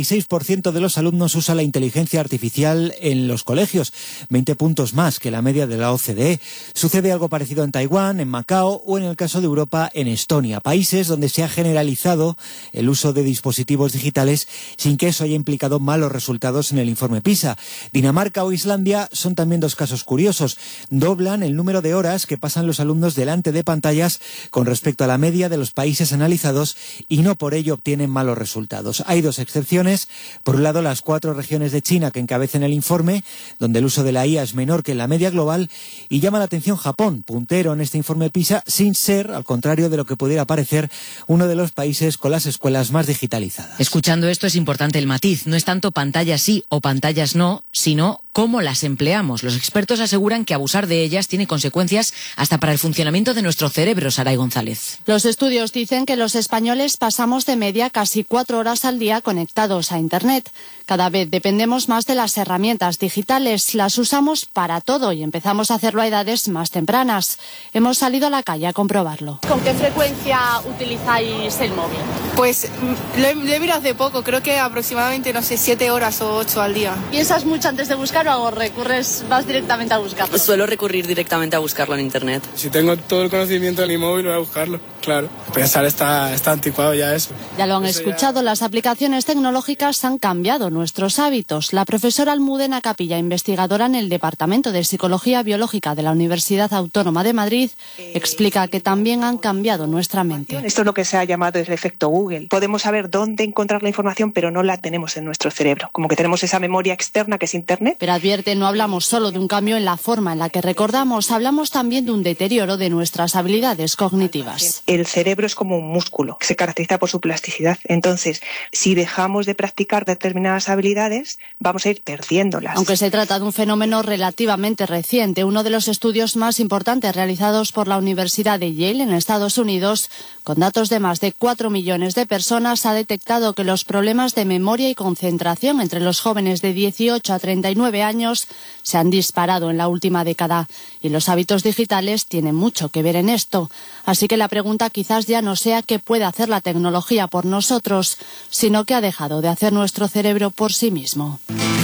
66% de los alumnos usa la inteligencia artificial en los colegios, 20 puntos más que la media de la OCDE. Sucede algo parecido en Taiwán, en Macao o, en el caso de Europa, en Estonia, países donde se ha generalizado el uso de dispositivos digitales sin que eso haya implicado malos resultados en el informe PISA. Dinamarca o Islandia son también dos casos curiosos. Doblan el número de horas que pasan los alumnos delante de pantallas con respecto a la media de los países analizados y no por ello obtienen malos resultados. Hay dos excepciones. Por un lado, las 4 regiones de China que encabezan el informe, donde el uso de la IA es menor que en la media global, y llama la atención Japón, puntero en este informe PISA, sin ser, al contrario de lo que pudiera parecer, uno de los países con las escuelas más digitalizadas. Escuchando esto es importante el matiz. No es tanto pantallas sí o pantallas no, sino cómo las empleamos. Los expertos aseguran que abusar de ellas tiene consecuencias hasta para el funcionamiento de nuestro cerebro. Saray González. Los estudios dicen que los españoles pasamos de media casi 4 horas al día conectados a Internet. Cada vez dependemos más de las herramientas digitales, las usamos para todo y empezamos a hacerlo a edades más tempranas. Hemos salido a la calle a comprobarlo. ¿Con qué frecuencia utilizáis el móvil? Pues lo he mirado hace poco, creo que aproximadamente, 7 horas o 8 al día. ¿Piensas mucho antes de buscar o vas directamente a buscarlo? Suelo recurrir directamente a buscarlo en Internet. Si tengo todo el conocimiento de mi móvil, voy a buscarlo, claro. Pensar está anticuado ya eso. Ya lo han escuchado, las aplicaciones tecnológicas han cambiado nuestros hábitos. La profesora Almudena Capilla, investigadora en el Departamento de Psicología Biológica de la Universidad Autónoma de Madrid, explica que también han cambiado nuestra mente. Esto es lo que se ha llamado el efecto Google. Podemos saber dónde encontrar la información, pero no la tenemos en nuestro cerebro. Como que tenemos esa memoria externa que es Internet. Pero advierte, no hablamos solo de un cambio en la forma en la que recordamos, hablamos también de un deterioro de nuestras habilidades cognitivas. El cerebro es como un músculo que se caracteriza por su plasticidad. Entonces, si dejamos de practicar determinadas habilidades, vamos a ir perdiéndolas. Aunque se trata de un fenómeno relativamente reciente, uno de los estudios más importantes realizados por la Universidad de Yale en Estados Unidos, con datos de más de 4 millones de personas, ha detectado que los problemas de memoria y concentración entre los jóvenes de 18 a 39 años se han disparado en la última década. Y los hábitos digitales tienen mucho que ver en esto. Así que la pregunta quizás ya no sea qué puede hacer la tecnología por nosotros, sino qué ha dejado de hacer nuestro cerebro por sí mismo.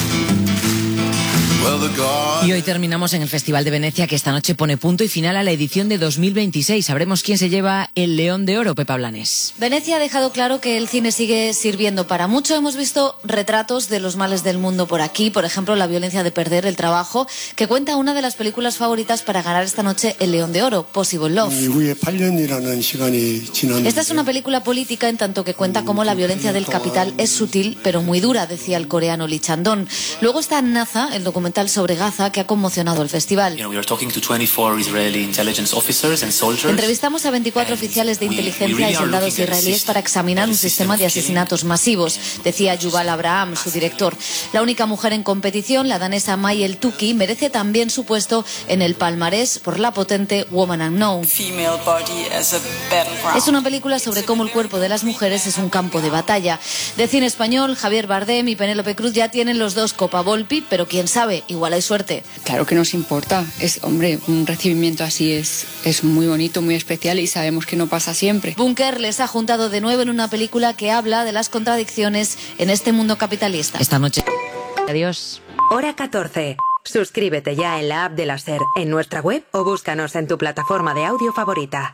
Y hoy terminamos en el Festival de Venecia, que esta noche pone punto y final a la edición de 2026. Sabremos quién se lleva el León de Oro, Pepa Blanes. Venecia ha dejado claro que el cine sigue sirviendo para mucho. Hemos visto retratos de los males del mundo por aquí, por ejemplo, la violencia de perder el trabajo, que cuenta una de las películas favoritas para ganar esta noche el León de Oro, Possible Love. Esta es una película política en tanto que cuenta cómo la violencia del capital es sutil pero muy dura, decía el coreano Lee Chandon. Luego está Naza, el documental sobre Gaza, que ha conmocionado el festival. Entrevistamos a 24 oficiales de inteligencia y soldados israelíes para examinar un sistema de asesinatos masivos, decía Yuval Abraham, su director. La única mujer en competición, la danesa May El-Tuki, merece también su puesto en el palmarés por la potente Woman Unknown. Es una película sobre cómo el cuerpo de las mujeres es un campo de batalla. De cine español, Javier Bardem y Penélope Cruz ya tienen los dos Copa Volpi, pero quién sabe, Oye, igual hay suerte. Claro que nos importa. Hombre, un recibimiento así es muy bonito, muy especial y sabemos que no pasa siempre. Bunker les ha juntado de nuevo en una película que habla de las contradicciones en este mundo capitalista. Esta noche. Adiós. Hora 14. Suscríbete ya en la app de la SER, en nuestra web o búscanos en tu plataforma de audio favorita.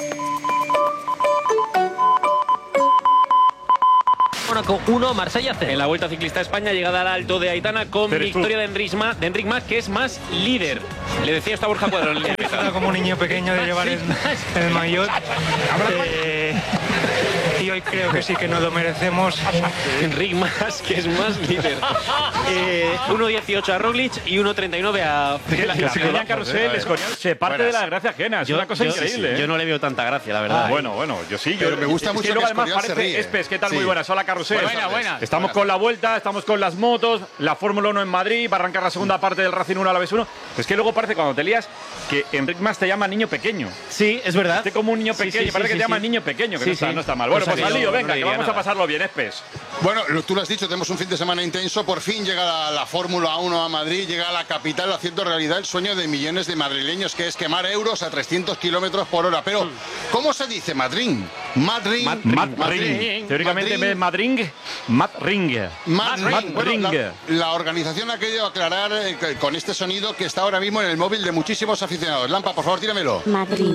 Mónaco 1, Marsella 0. En la Vuelta Ciclista a España, llegada al Alto de Aitana con victoria de Enric Mas, que es más líder. Le decía esto a Borja Cuadro. Como un niño pequeño de llevar el maillot. Y hoy creo que sí que nos lo merecemos. Enric Mas, que es más líder. 1.18 a Roglic y 1.39 a... Julián Carrusel, Escorial, se parte de la gracia ajena. Es una cosa increíble. Yo no le veo tanta gracia, la verdad. Bueno, yo sí. Pero me gusta mucho que Escorial se ríe. Espes, ¿qué tal? Muy buenas. Hola, Carrusel. Buena. Estamos con la Vuelta, estamos con las motos, la Fórmula 1 en Madrid, va a arrancar la segunda parte del Racing 1 a la vez 1. Es que luego parece cuando te lías que Enric Mas te llama niño pequeño. Sí, es verdad. Te como un niño pequeño, parece que te llama niño pequeño, que no está mal. Bueno, pues al lío, venga, que vamos a pasarlo bien, Espes. Bueno, tú lo has dicho, tenemos un fin de semana intenso. Por fin llega la Fórmula 1 a Madrid, llega a la capital haciendo realidad el sueño de millones de madrileños, que es quemar euros a 300 kilómetros por hora. Pero, ¿cómo se dice Madrid? Madrid. Teóricamente, en vez de Madrid, Madring. Bueno, la organización ha querido aclarar con este sonido que está ahora mismo en el móvil de muchísimos aficionados. Lampa, por favor, tíramelo. Madrid.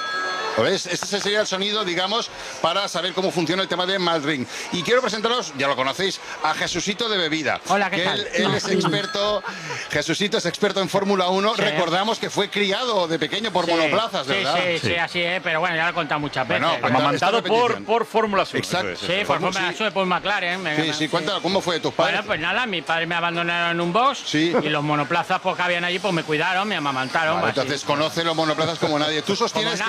¿Ves? Este sería el sonido, digamos, para saber cómo funciona el tema de Madrid. Y quiero presentaros, ya lo conocéis, a Jesucito de Bebida. Hola, ¿qué tal? Él es experto, Jesucito es experto en Fórmula 1. Sí. Recordamos que fue criado de pequeño por monoplazas, ¿verdad? Sí, así es, pero bueno, ya lo he contado muchas veces. Bueno, amamantado por Fórmula Sur. Exacto. Sí, por Fórmula Sur, por McLaren. Sí, cuéntame, ¿cómo fue de tus padres? Bueno, pues nada, mis padres me abandonaron en un box y los monoplazas pues, que habían allí pues me cuidaron, me amamantaron. Vale, entonces conoce los monoplazas como nadie. Tú sostienes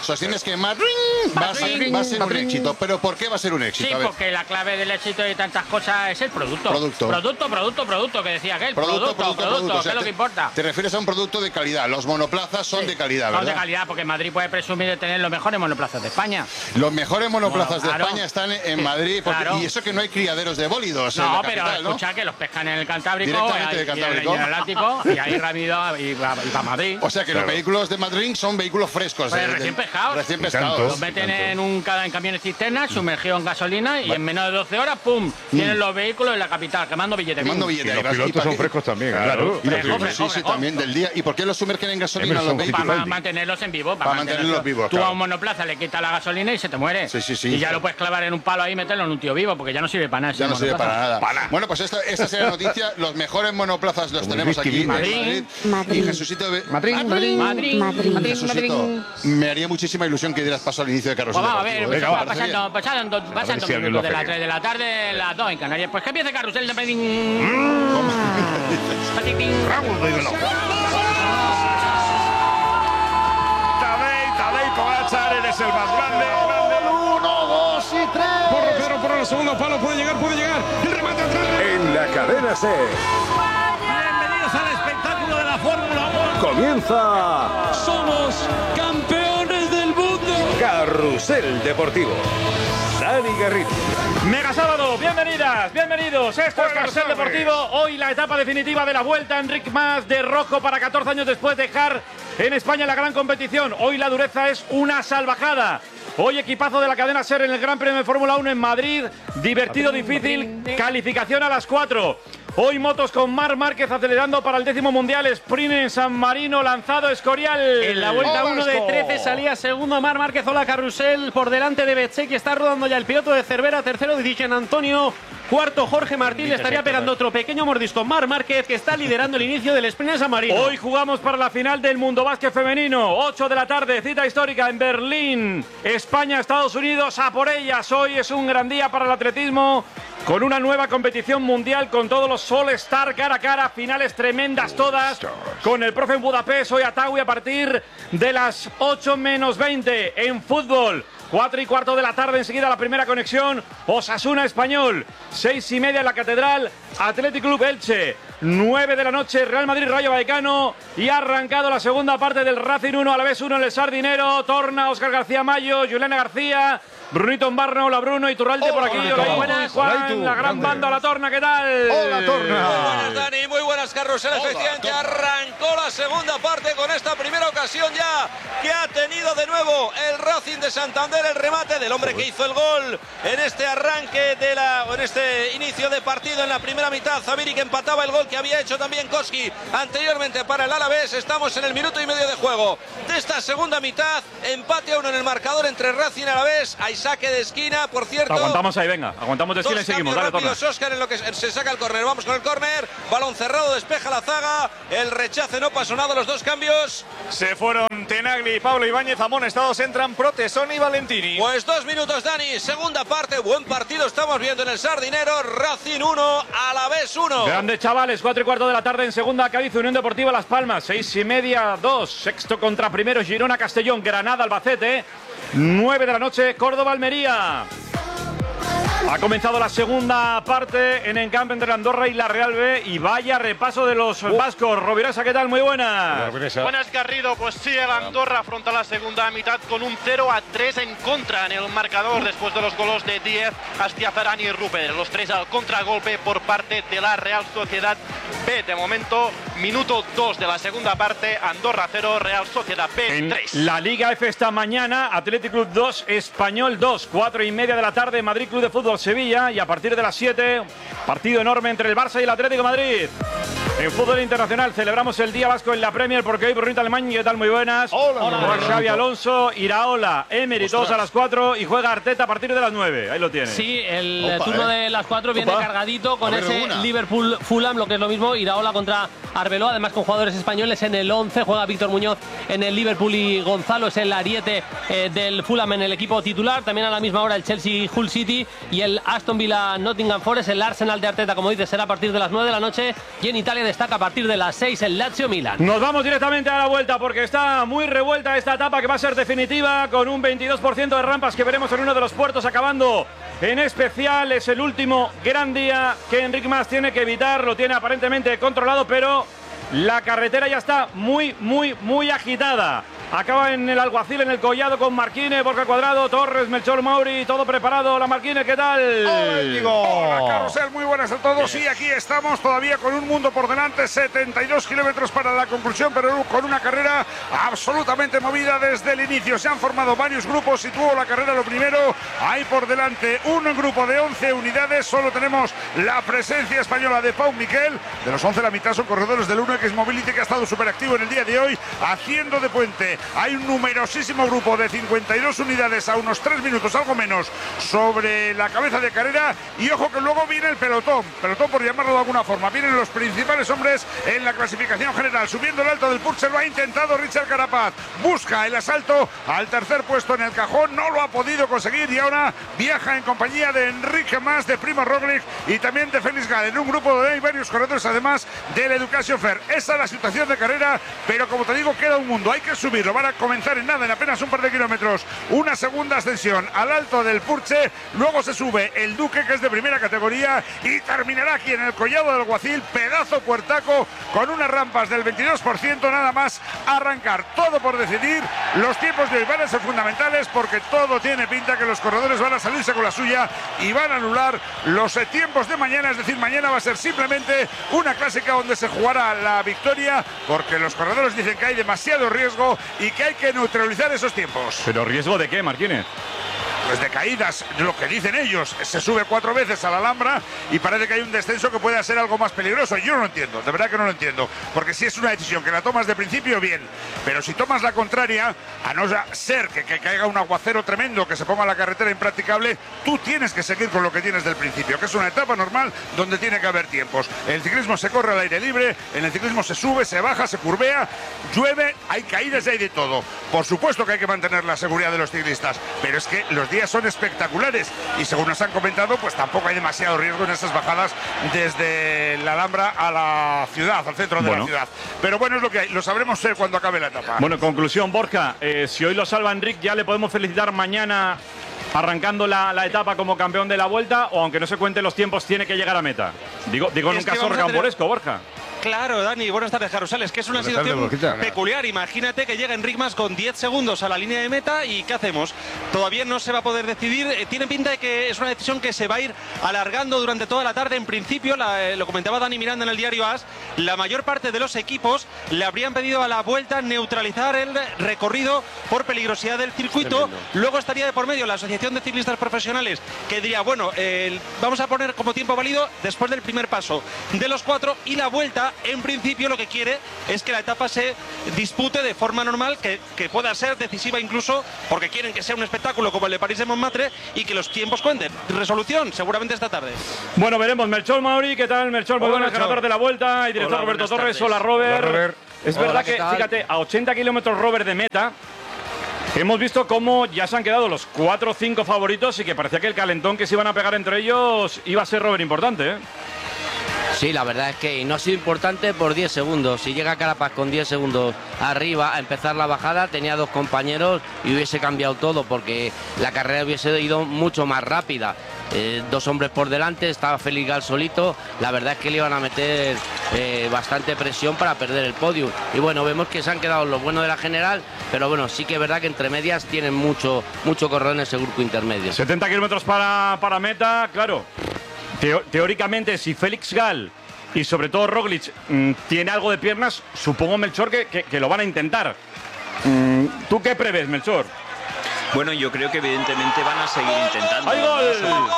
que Madrid va a ser un éxito. ¿Pero por qué va a ser un éxito? Sí, porque la clave del éxito de tantas cosas es el producto. Producto, que decía aquel. Producto, que es lo que importa. Te refieres a un producto de calidad. Los monoplazas son de calidad, ¿verdad? Son de calidad, porque Madrid puede presumir de tener los mejores monoplazas de España. Los mejores monoplazas de España están en Madrid, y eso que no hay criaderos de bólidos. No, pero escucha que los pescan en el Cantábrico, directamente del Cantábrico, en el Atlántico, y ahí rápido y para Madrid. O sea que los vehículos de Madrid son vehículos frescos. Recién pescados. Los meten en camiones cisternas, sumergidos en gasolina y en menos de 12 horas, ¡pum! Tienen los vehículos en la capital, quemando billetes. Y los pilotos son frescos también, claro. Sí, también del día. ¿Y por qué los sumergen en gasolina los vehículos? Para mantenerlos en vivo. Para mantenerlos vivos, Tú a un monoplaza le quitas la gasolina y se te muere. Sí. Y ya lo puedes clavar en un palo ahí y meterlo en un tío vivo, porque ya no sirve para nada. Ya no sirve para nada. Bueno, pues esta sería la noticia. Los mejores monoplazas los tenemos aquí en Madrid. Y Jesucito... Madrid. Jesucito, me haría muchísima ilusión que dieras paso al inicio de Carrusel. Vamos a ver, pasando minutos de las 3 de la tarde, las 2 en Canarias. Pues que empiece Carrusel de Madrid. Tadej Pogačar, eres el más grande. 1, 2 y 3. Por el segundo palo, puede llegar. El remate atrás. En la cadena C. Bienvenidos al espectáculo de la Fórmula 1. Comienza. Somos campeones del mundo. Carrusel Deportivo. Dani Garrido. Mega sábado, bienvenidos. Esto es Carrusel Deportivo. Hoy la etapa definitiva de la Vuelta. Enric Mas de rojo para 14 años después de dejar en España la gran competición. Hoy la dureza es una salvajada. Hoy equipazo de la cadena SER en el Gran Premio de Fórmula 1 en Madrid. Divertido, difícil, calificación a las 4. Hoy motos con Marc Márquez acelerando para el 10º Mundial. Sprint en San Marino, lanzado Escorial. En la Vuelta 1 de 13 salía segundo Marc Márquez. Hola, Carrusel, por delante de Bezzecchi. Está rodando ya el piloto de Cervera. Tercero Di Gianantonio. Cuarto Jorge Martín. Le estaría pegando otro pequeño mordisco Marc Márquez, que está liderando el inicio del Sprint en San Marino. Hoy jugamos para la final del Mundo Básquet Femenino. 8 de la tarde, cita histórica en Berlín. España, Estados Unidos, a por ellas. Hoy es un gran día para el atletismo, con una nueva competición mundial, con todos los All-Star cara a cara, finales tremendas todas, con el profe en Budapest, hoy Atawi a partir de las 8 menos 20 en fútbol. 4:15 de la tarde, enseguida la primera conexión, Osasuna Español. 6:30 en la Catedral, Athletic Club Elche. 9 de la noche, Real Madrid, Rayo Vallecano, y ha arrancado la segunda parte del Racing 1, Alavés 1 en el Sardinero. Torna Óscar García Mayo, Juliana García, Brunito Embarno, hola Bruno, Iturralde por aquí. Hola, buenas, Juan, la gran banda, la Torna, ¿qué tal? Hola, Torna. Muy buenas, Dani, muy buenas, Carrusel. Efectivamente, arrancó la segunda parte con esta primera ocasión ya que ha tenido de nuevo el Racing de Santander, el remate del hombre que hizo el gol en este arranque en este inicio de partido en la primera mitad. Zabiri, que empataba el gol que había hecho también Koski anteriormente para el Alavés. Estamos en el minuto y medio de juego de esta segunda mitad. Empate a 1 en el marcador entre Racing y Alavés. Hay saque de esquina, por cierto. Aguantamos ahí, venga. Aguantamos de esquina y seguimos. Dale, Torna. Óscar, en lo que se saca el córner. Vamos con el córner. Balón cerrado, despeja la zaga. El rechace, no pasó nada. Los dos cambios. Se fueron Tenagli y Pablo Ibáñez. Amonestados entran Protesoni y Valentini. Pues 2 minutos, Dani. Segunda parte. Buen partido estamos viendo en el Sardinero. Racing 1, Alavés 1. Grandes chavales. 4:15 de la tarde en segunda. Cádiz, Unión Deportiva Las Palmas. 6:30, 2. Sexto contra primero. Girona, Castellón. Granada, Albacete. 9 de la noche, Córdoba, Almería. Ha comenzado la segunda parte en Encamp entre Andorra y la Real B. Y vaya repaso de los vascos. Rovirasa, ¿qué tal? Muy buenas. Buenas, Garrido. Pues sí, el Andorra afronta la segunda mitad con un 0-3 en contra en el marcador después de los goles de Díez, Astiafarán y Rupert. Los tres al contragolpe por parte de la Real Sociedad B. De momento, minuto 2 de la segunda parte. Andorra 0, Real Sociedad B 3. En la Liga F esta mañana, Athletic Club 2, Español 2. 4:30 de la tarde, Madrid Club de Fútbol Sevilla, y a partir de las 7, partido enorme entre el Barça y el Atlético de Madrid. En fútbol internacional celebramos el Día Vasco en la Premier porque hoy Brunito Alemán, ¿qué tal? Muy buenas. Hola. Xavi Alonso, Iraola, Emery, todos a las 4 y juega Arteta a partir de las 9. Ahí lo tiene. Sí, el turno de las 4 viene cargadito con ese Liverpool-Fulham, lo que es lo mismo, Iraola contra Arbeloa, además con jugadores españoles en el 11, juega Víctor Muñoz en el Liverpool y Gonzalo es el ariete del Fulham en el equipo titular. También a la misma hora el Chelsea-Hull City y el Aston Villa-Nottingham Forest. El Arsenal de Arteta, como dices, será a partir de las 9 de la noche, y en Italia destaca a partir de las 6 el Lazio-Milan. Nos vamos directamente a la vuelta porque está muy revuelta esta etapa que va a ser definitiva, con un 22% de rampas que veremos en uno de los puertos acabando en especial. Es el último gran día que Enric Mas tiene que evitar, lo tiene aparentemente controlado, pero la carretera ya está muy agitada. Acaba en el Alguacil, en el Collado, con Marquínez, Borja Cuadrado, Torres, Melchor Mauri, todo preparado. La Marquínez, ¿qué tal? Hola, Carrusel, muy buenas a todos. Sí, aquí estamos todavía con un mundo por delante, 72 kilómetros para la conclusión, pero con una carrera absolutamente movida desde el inicio. Se han formado varios grupos, situó la carrera lo primero. Ahí por delante un grupo de 11 unidades, solo tenemos la presencia española de Pau Miquel. De los 11, la mitad son corredores del UNEX Mobility, que ha estado súper activo en el día de hoy, haciendo de puente. Hay un numerosísimo grupo de 52 unidades a unos 3 minutos, algo menos, sobre la cabeza de carrera. Y ojo que luego viene el pelotón por llamarlo de alguna forma. Vienen los principales hombres en la clasificación general. Subiendo el alto del Purcher lo ha intentado Richard Carapaz. Busca el asalto al tercer puesto en el cajón. No lo ha podido conseguir y ahora viaja en compañía de Enrique Mas, de Primo Roglic y también de Félix Gall. En un grupo donde hay varios corredores además del Education Fair. Esa es la situación de carrera, pero como te digo, queda un mundo. Hay que subirlo. Van a comenzar en nada, en apenas un par de kilómetros, una segunda ascensión al alto del Purche. Luego se sube el Duque, que es de primera categoría, y terminará aquí en el Collado del Alguacil, pedazo puertaco, con unas rampas del 22%, nada más arrancar. Todo por decidir. Los tiempos de hoy van a ser fundamentales porque todo tiene pinta que los corredores van a salirse con la suya y van a anular los tiempos de mañana. Es decir, mañana va a ser simplemente una clásica donde se jugará la victoria, porque los corredores dicen que hay demasiado riesgo y que hay que neutralizar esos tiempos. ¿Pero riesgo de qué, Marquínez? Pues de caídas, lo que dicen ellos. Se sube 4 veces a la Alhambra y parece que hay un descenso que puede ser algo más peligroso. Yo no lo entiendo, de verdad que no lo entiendo, porque si es una decisión que la tomas de principio, bien, pero si tomas la contraria, a no ser que caiga un aguacero tremendo, que se ponga la carretera impracticable, tú tienes que seguir con lo que tienes del principio, que es una etapa normal donde tiene que haber tiempos. El ciclismo se corre al aire libre, en el ciclismo se sube, se baja, se curvea, llueve, hay caídas y hay de todo. Por supuesto que hay que mantener la seguridad de los ciclistas, pero es que los días son espectaculares y según nos han comentado, pues tampoco hay demasiado riesgo en esas bajadas desde la Alhambra a la ciudad, al centro de la ciudad. Pero bueno, es lo que hay, lo sabremos cuando acabe la etapa. Bueno, conclusión, Borja, si hoy lo salva Enric, ya le podemos felicitar mañana arrancando la etapa como campeón de la Vuelta, o aunque no se cuenten los tiempos, tiene que llegar a meta? Digo en un caso rocambolesco, Borja. Claro, Dani, buenas tardes, Carrusel. Es que es una situación peculiar. Imagínate que llega Enric Mas con 10 segundos a la línea de meta y ¿qué hacemos? Todavía no se va a poder decidir. Tiene pinta de que es una decisión que se va a ir alargando durante toda la tarde. En principio, lo comentaba Dani Miranda en el diario AS, la mayor parte de los equipos le habrían pedido a la Vuelta neutralizar el recorrido por peligrosidad del circuito. Luego estaría de por medio la Asociación de Ciclistas Profesionales, que diría, bueno, vamos a poner como tiempo válido después del primer paso de los 4, y la Vuelta en principio lo que quiere es que la etapa se dispute de forma normal, que pueda ser decisiva incluso, porque quieren que sea un espectáculo como el de París de Montmartre y que los tiempos cuenten. Resolución seguramente esta tarde. Bueno, veremos. Melchor Mauri, ¿qué tal, Melchor? Muy buenas, ganador de la Vuelta, y director Roberto Torres. Hola, Robert. Hola, Robert. Es verdad que, fíjate, a 80 kilómetros, Robert, de meta, hemos visto cómo ya se han quedado los 4 o 5 favoritos y que parecía que el calentón que se iban a pegar entre ellos iba a ser, Robert, importante, ¿eh? Sí, la verdad es que no ha sido importante por 10 segundos. Si llega Carapaz con 10 segundos arriba a empezar la bajada, tenía 2 compañeros y hubiese cambiado todo, porque la carrera hubiese ido mucho más rápida. 2 hombres por delante, estaba Félix Gal solito. La verdad es que le iban a meter bastante presión para perder el podio. Y bueno, vemos que se han quedado los buenos de la general, pero bueno, sí que es verdad que entre medias tienen mucho corredor en ese grupo intermedio. 70 kilómetros para meta, claro. Teóricamente, si Félix Gal y sobre todo Roglic tiene algo de piernas, supongo, Melchor, que lo van a intentar. ¿Tú qué prevés, Melchor? Bueno, yo creo que evidentemente van a seguir intentando. ¡Hay gol!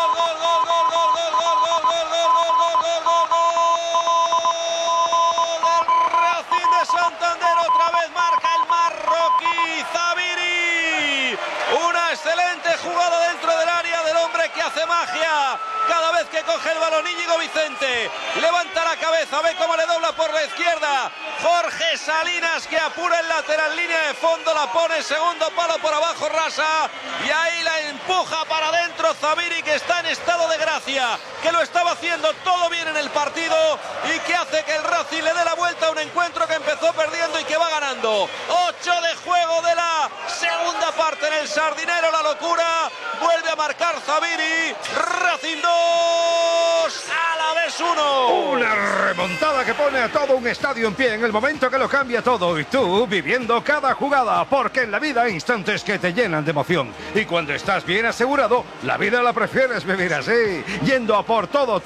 Racing de Santander otra vez marca el marroquí Zabiri. Una excelente jugada dentro del área del hombre que hace magia. Cada vez que coge el balón, Íñigo Vicente levanta la cabeza, ve cómo le dobla por la izquierda Jorge Salinas, que apura el lateral, línea de fondo, la pone segundo palo por abajo, rasa, y ahí la empuja para adentro Zabiri, que está en estado de gracia, que lo estaba haciendo todo bien en el partido y que hace que el Racing le dé la vuelta a un encuentro que empezó perdiendo y que va ganando. 8 de juego de la segunda parte en el Sardinero, la locura, vuelve a marcar Zabiri. Racing 2, Alavés 1. Una remontada que pone a todo un estadio en pie en el momento que lo cambia todo, y tú viviendo cada jugada, porque en la vida hay instantes que te llenan de emoción, y cuando estás bien asegurado, la vida la prefieres vivir así, yendo a por todo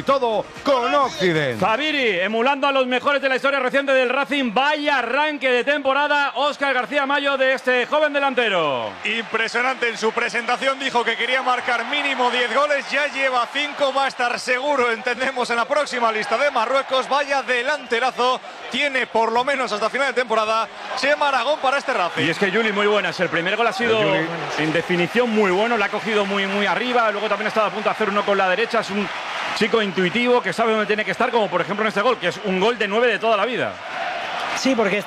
con Occident. Zabiri, emulando a los mejores de la historia reciente del Racing. Vaya arranque de temporada, Óscar García Mayo, de este joven delantero. Impresionante. En su presentación dijo que quería marcar mínimo 10 goles, ya lleva 5, va a estar seguro, entendemos, en la próxima lista de Marruecos. Vaya delanterazo tiene, por lo menos hasta final de temporada, Chema Aragón para este Racing. Y es que Juli, muy buenas. El primer gol ha sido en definición muy bueno, la ha cogido muy arriba, luego también ha estado a punto de hacer uno con la derecha. Es un chico intuitivo que sabe dónde tiene que estar, como por ejemplo en este gol, que es un gol de 9 de toda la vida. Sí, porque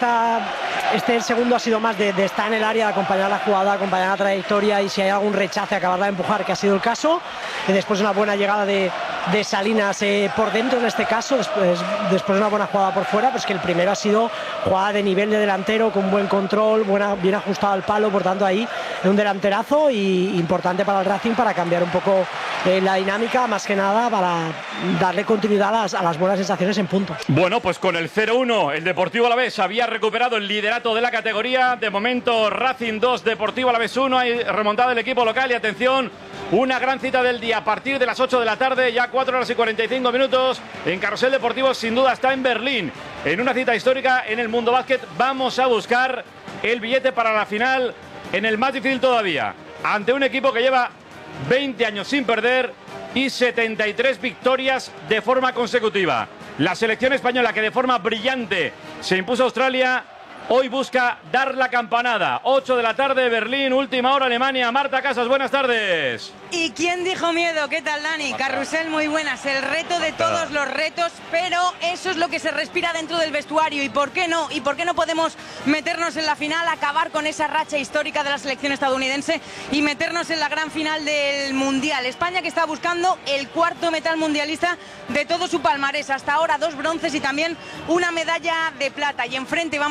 el segundo ha sido más de estar en el área, de acompañar la jugada, acompañar la trayectoria, y si hay algún rechace, acabarla de empujar, que ha sido el caso. Y después una buena llegada de Salinas por dentro, en este caso, después una buena jugada por fuera, pues que el primero ha sido jugada de nivel de delantero, con buen control, bien ajustado al palo, por tanto ahí un delanterazo y importante para el Racing, para cambiar un poco la dinámica, más que nada para darle continuidad a las buenas sensaciones en puntos. Bueno, pues con el 0-1 el Deportivo Alavés había recuperado el liderato de la categoría. De momento Racing 2, Deportivo Alavés 1. Hay remontada del equipo local y atención, una gran cita del día a partir de las 8 de la tarde, ya 4 horas y 45 minutos en Carrusel Deportivo. Sin duda está en Berlín, en una cita histórica en el mundo básquet. Vamos a buscar el billete para la final en el más difícil todavía, ante un equipo que lleva 20 años sin perder y 73 victorias de forma consecutiva. La selección española, que de forma brillante se impuso a Australia, hoy busca dar la campanada. 8 de la tarde, Berlín, última hora, Alemania. Marta Casas, buenas tardes. ¿Y quién dijo miedo? ¿Qué tal, Dani? Carrusel, muy buenas. El reto de todos los retos, pero eso es lo que se respira dentro del vestuario. ¿Y por qué no? ¿Y por qué no podemos meternos en la final, acabar con esa racha histórica de la selección estadounidense y meternos en la gran final del Mundial? España, que está buscando el 4º metal mundialista de todo su palmarés. Hasta ahora 2 bronces y también una medalla de plata. Y enfrente vamos a tener a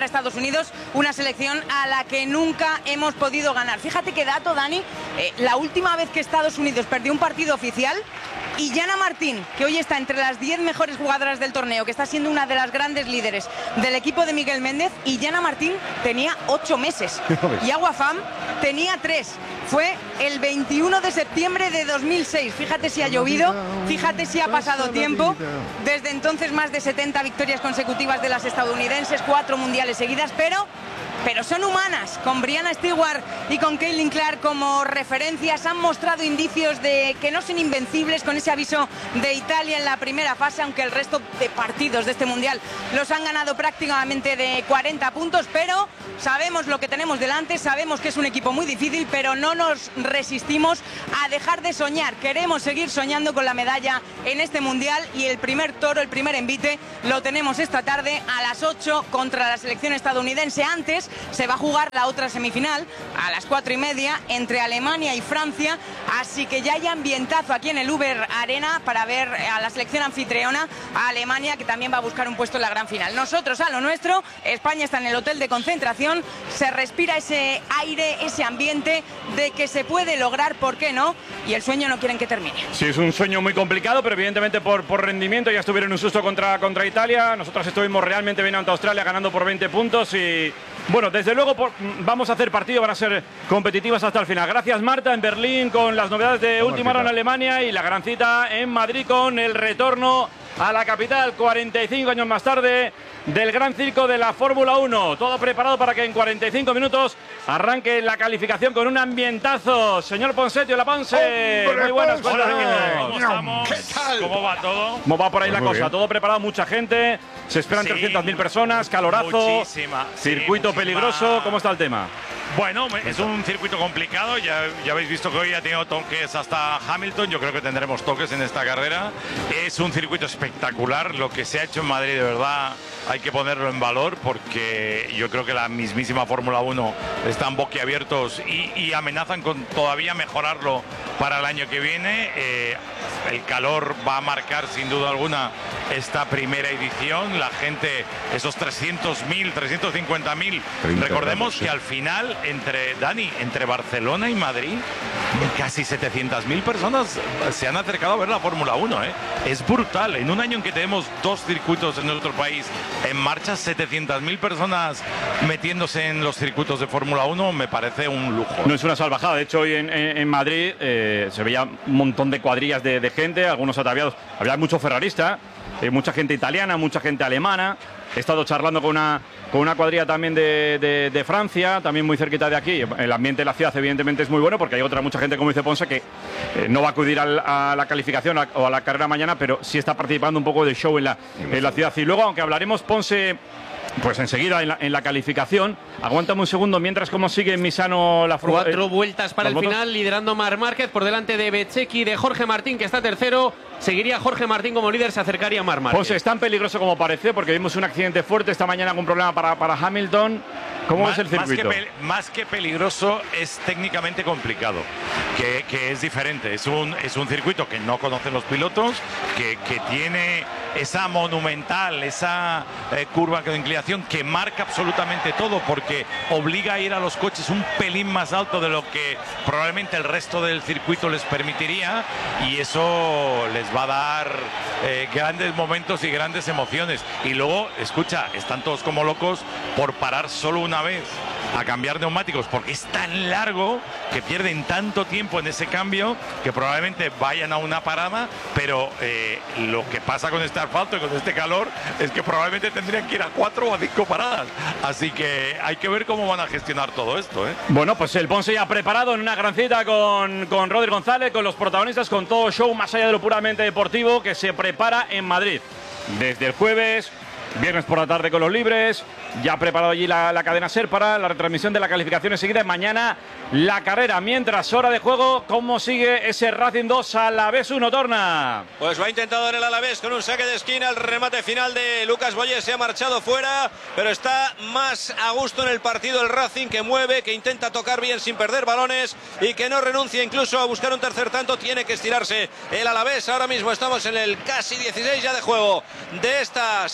Estados Unidos, una selección a la que nunca hemos podido ganar. Fíjate qué dato, Dani, la última vez que Estados Unidos perdió un partido oficial, y Yana Martín, que hoy está entre las 10 mejores jugadoras del torneo, que está siendo una de las grandes líderes del equipo de Miguel Méndez, y Yana Martín tenía 8 meses y Agua Pham tenía 3. Fue el 21 de septiembre de 2006. Fíjate si ha llovido, fíjate si ha pasado tiempo. Desde entonces más de 70 victorias consecutivas de las estadounidenses, 4 mundiales seguidas, pero son humanas. Con Brianna Stewart y con Caitlin Clark como referencias han mostrado indicios de que no son invencibles, con ese aviso de Italia en la primera fase, aunque el resto de partidos de este mundial los han ganado prácticamente de 40 puntos, pero sabemos lo que tenemos delante, sabemos que es un equipo muy difícil, pero no nos resistimos a dejar de soñar. Queremos seguir soñando con la medalla en este mundial, y el primer toro, el primer envite, lo tenemos esta tarde a las 8 contra la selección estadounidense. Antes se va a jugar la otra semifinal a las 4:30 entre Alemania y Francia, así que ya hay ambientazo aquí en el Uber Arena para ver a la selección anfitriona, a Alemania, que también va a buscar un puesto en la gran final. Nosotros a lo nuestro, España está en el hotel de concentración, se respira ese aire, ese ambiente de que se puede lograr, ¿por qué no? Y el sueño no quieren que termine. Sí, es un sueño muy complicado, pero evidentemente por rendimiento ya estuvieron un susto contra Italia. Nosotros estuvimos realmente bien ante Australia, ganando por 20 puntos y... Bueno, desde luego vamos a hacer partido, van a ser competitivas hasta el final. Gracias, Marta, en Berlín con las novedades de última hora en Alemania, y la gran cita en Madrid con el retorno a la capital 45 años más tarde del gran circo de la Fórmula 1. Todo preparado para que en 45 minutos arranque la calificación con un ambientazo. Señor Ponsetio, la Ponce. Muy buenas, ¿Cómo estamos? ¿Qué tal? ¿Cómo va todo? ¿Cómo va por ahí la Muy cosa? bien. Todo preparado, mucha gente. Se esperan 300.000 personas, calorazo, Muchísima. circuito peligroso. ¿Cómo está el tema? Bueno, es un circuito complicado. Ya habéis visto que hoy ha tenido toques hasta Hamilton. Yo creo que tendremos toques en esta carrera. Es un circuito espectacular. Lo que se ha hecho en Madrid, de verdad, hay que ponerlo en valor, porque yo creo que la mismísima Fórmula 1 están boquiabiertos y amenazan con todavía mejorarlo para el año que viene. El calor va a marcar sin duda alguna esta primera edición. La gente, esos 300.000, 350.000. Recordemos que al final, entre Barcelona y Madrid, casi 700.000 personas se han acercado a ver la Fórmula 1. Es brutal. En un año en que tenemos 2 circuitos en nuestro país en marcha, 700.000 personas metiéndose en los circuitos de Fórmula 1, me parece un lujo. No es una salvajada. De hecho, hoy en Madrid se veía un montón de cuadrillas de gente, algunos ataviados. Había mucho ferrarista, mucha gente italiana, mucha gente alemana. He estado charlando con una cuadrilla también de Francia, también muy cerquita de aquí. El ambiente de la ciudad evidentemente es muy bueno, porque hay mucha gente, como dice Ponce, que no va a acudir a la calificación o a la carrera mañana, pero sí está participando un poco de show en la ciudad. Y luego, aunque hablaremos, Ponce, pues enseguida en la calificación. Aguántame un segundo, mientras cómo sigue en Misano la Fórmula 4 vueltas para el final, liderando Marc Márquez por delante de Bezzecchi y de Jorge Martín, que está tercero. Seguiría Jorge Martín como líder, se acercaría a Marc Márquez. Pues es tan peligroso como parece, porque vimos un accidente fuerte esta mañana con un problema para Hamilton. ¿Cómo ves el circuito? Más que peligroso, es técnicamente complicado, que es diferente. Es un circuito que no conocen los pilotos, que tiene esa monumental, esa curva de inclinación que marca absolutamente todo, porque obliga a ir a los coches un pelín más alto de lo que probablemente el resto del circuito les permitiría, y eso les va a dar grandes momentos y grandes emociones. Y luego, escucha, están todos como locos por parar solo una vez a cambiar neumáticos, porque es tan largo que pierden tanto tiempo en ese cambio que probablemente vayan a una parada, pero lo que pasa con este asfalto y con este calor es que probablemente tendrían que ir a 4 o a 5 paradas. Así que hay que ver cómo van a gestionar todo esto. Bueno, pues el Ponce ya preparado en una gran cita con Rodri González, con los protagonistas, con todo show más allá de lo puramente deportivo, que se prepara en Madrid desde el jueves. Viernes por la tarde con los libres, ya preparado allí la cadena SER para la retransmisión de la calificación enseguida. Mañana la carrera, mientras hora de juego. ¿Cómo sigue ese Racing 2 Alavés 1, Torna? Pues lo ha intentado en el Alavés con un saque de esquina. El remate final de Lucas Boyé se ha marchado fuera, pero está más a gusto en el partido el Racing, que mueve, que intenta tocar bien sin perder balones y que no renuncia incluso a buscar un tercer tanto. Tiene que estirarse el Alavés. Ahora mismo estamos en el casi 16 ya de juego de esta segunda mitad.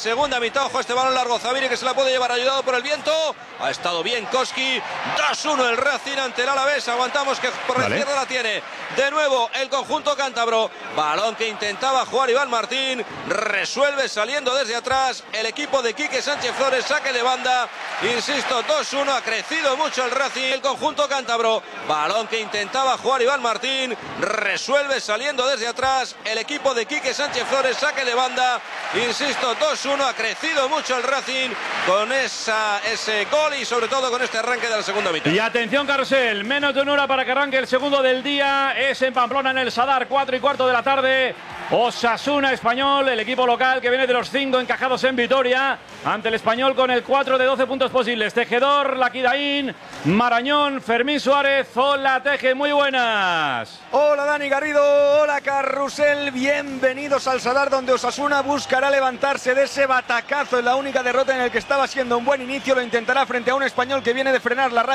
mitad. Ojo, este balón largo, Zabiri que se la puede llevar ayudado por el viento. Ha estado bien Koski. 2-1 el Racing ante el Alavés. Aguantamos que por la izquierda la tiene. De nuevo el conjunto cántabro. Balón que intentaba jugar Iván Martín. Resuelve saliendo desde atrás el equipo de Quique Sánchez Flores. Saque de banda. Insisto, 2-1. Ha crecido mucho el Racing. El conjunto cántabro. Balón que intentaba jugar Iván Martín. Resuelve saliendo desde atrás el equipo de Quique Sánchez Flores. Saque de banda. Insisto, 2-1. Ha crecido mucho el Racing con ese gol y sobre todo con este arranque de la segunda mitad. Y atención, Carrusel, menos de una hora para que arranque el segundo del día. Es en Pamplona, en el Sadar, 4:15 de la tarde. Osasuna Español, el equipo local que viene de los 5 encajados en Vitoria, ante el Español con el 4 de 12 puntos posibles. Tejedor, Laquidaín, Marañón, Fermín Suárez. Hola, Teje, muy buenas. Hola, Dani Garrido, hola, Carrusel. Bienvenidos al Sadar, donde Osasuna buscará levantarse de ese batacazo en la única derrota en el que estaba siendo un buen inicio. Lo intentará frente a un Español que viene de frenar la racha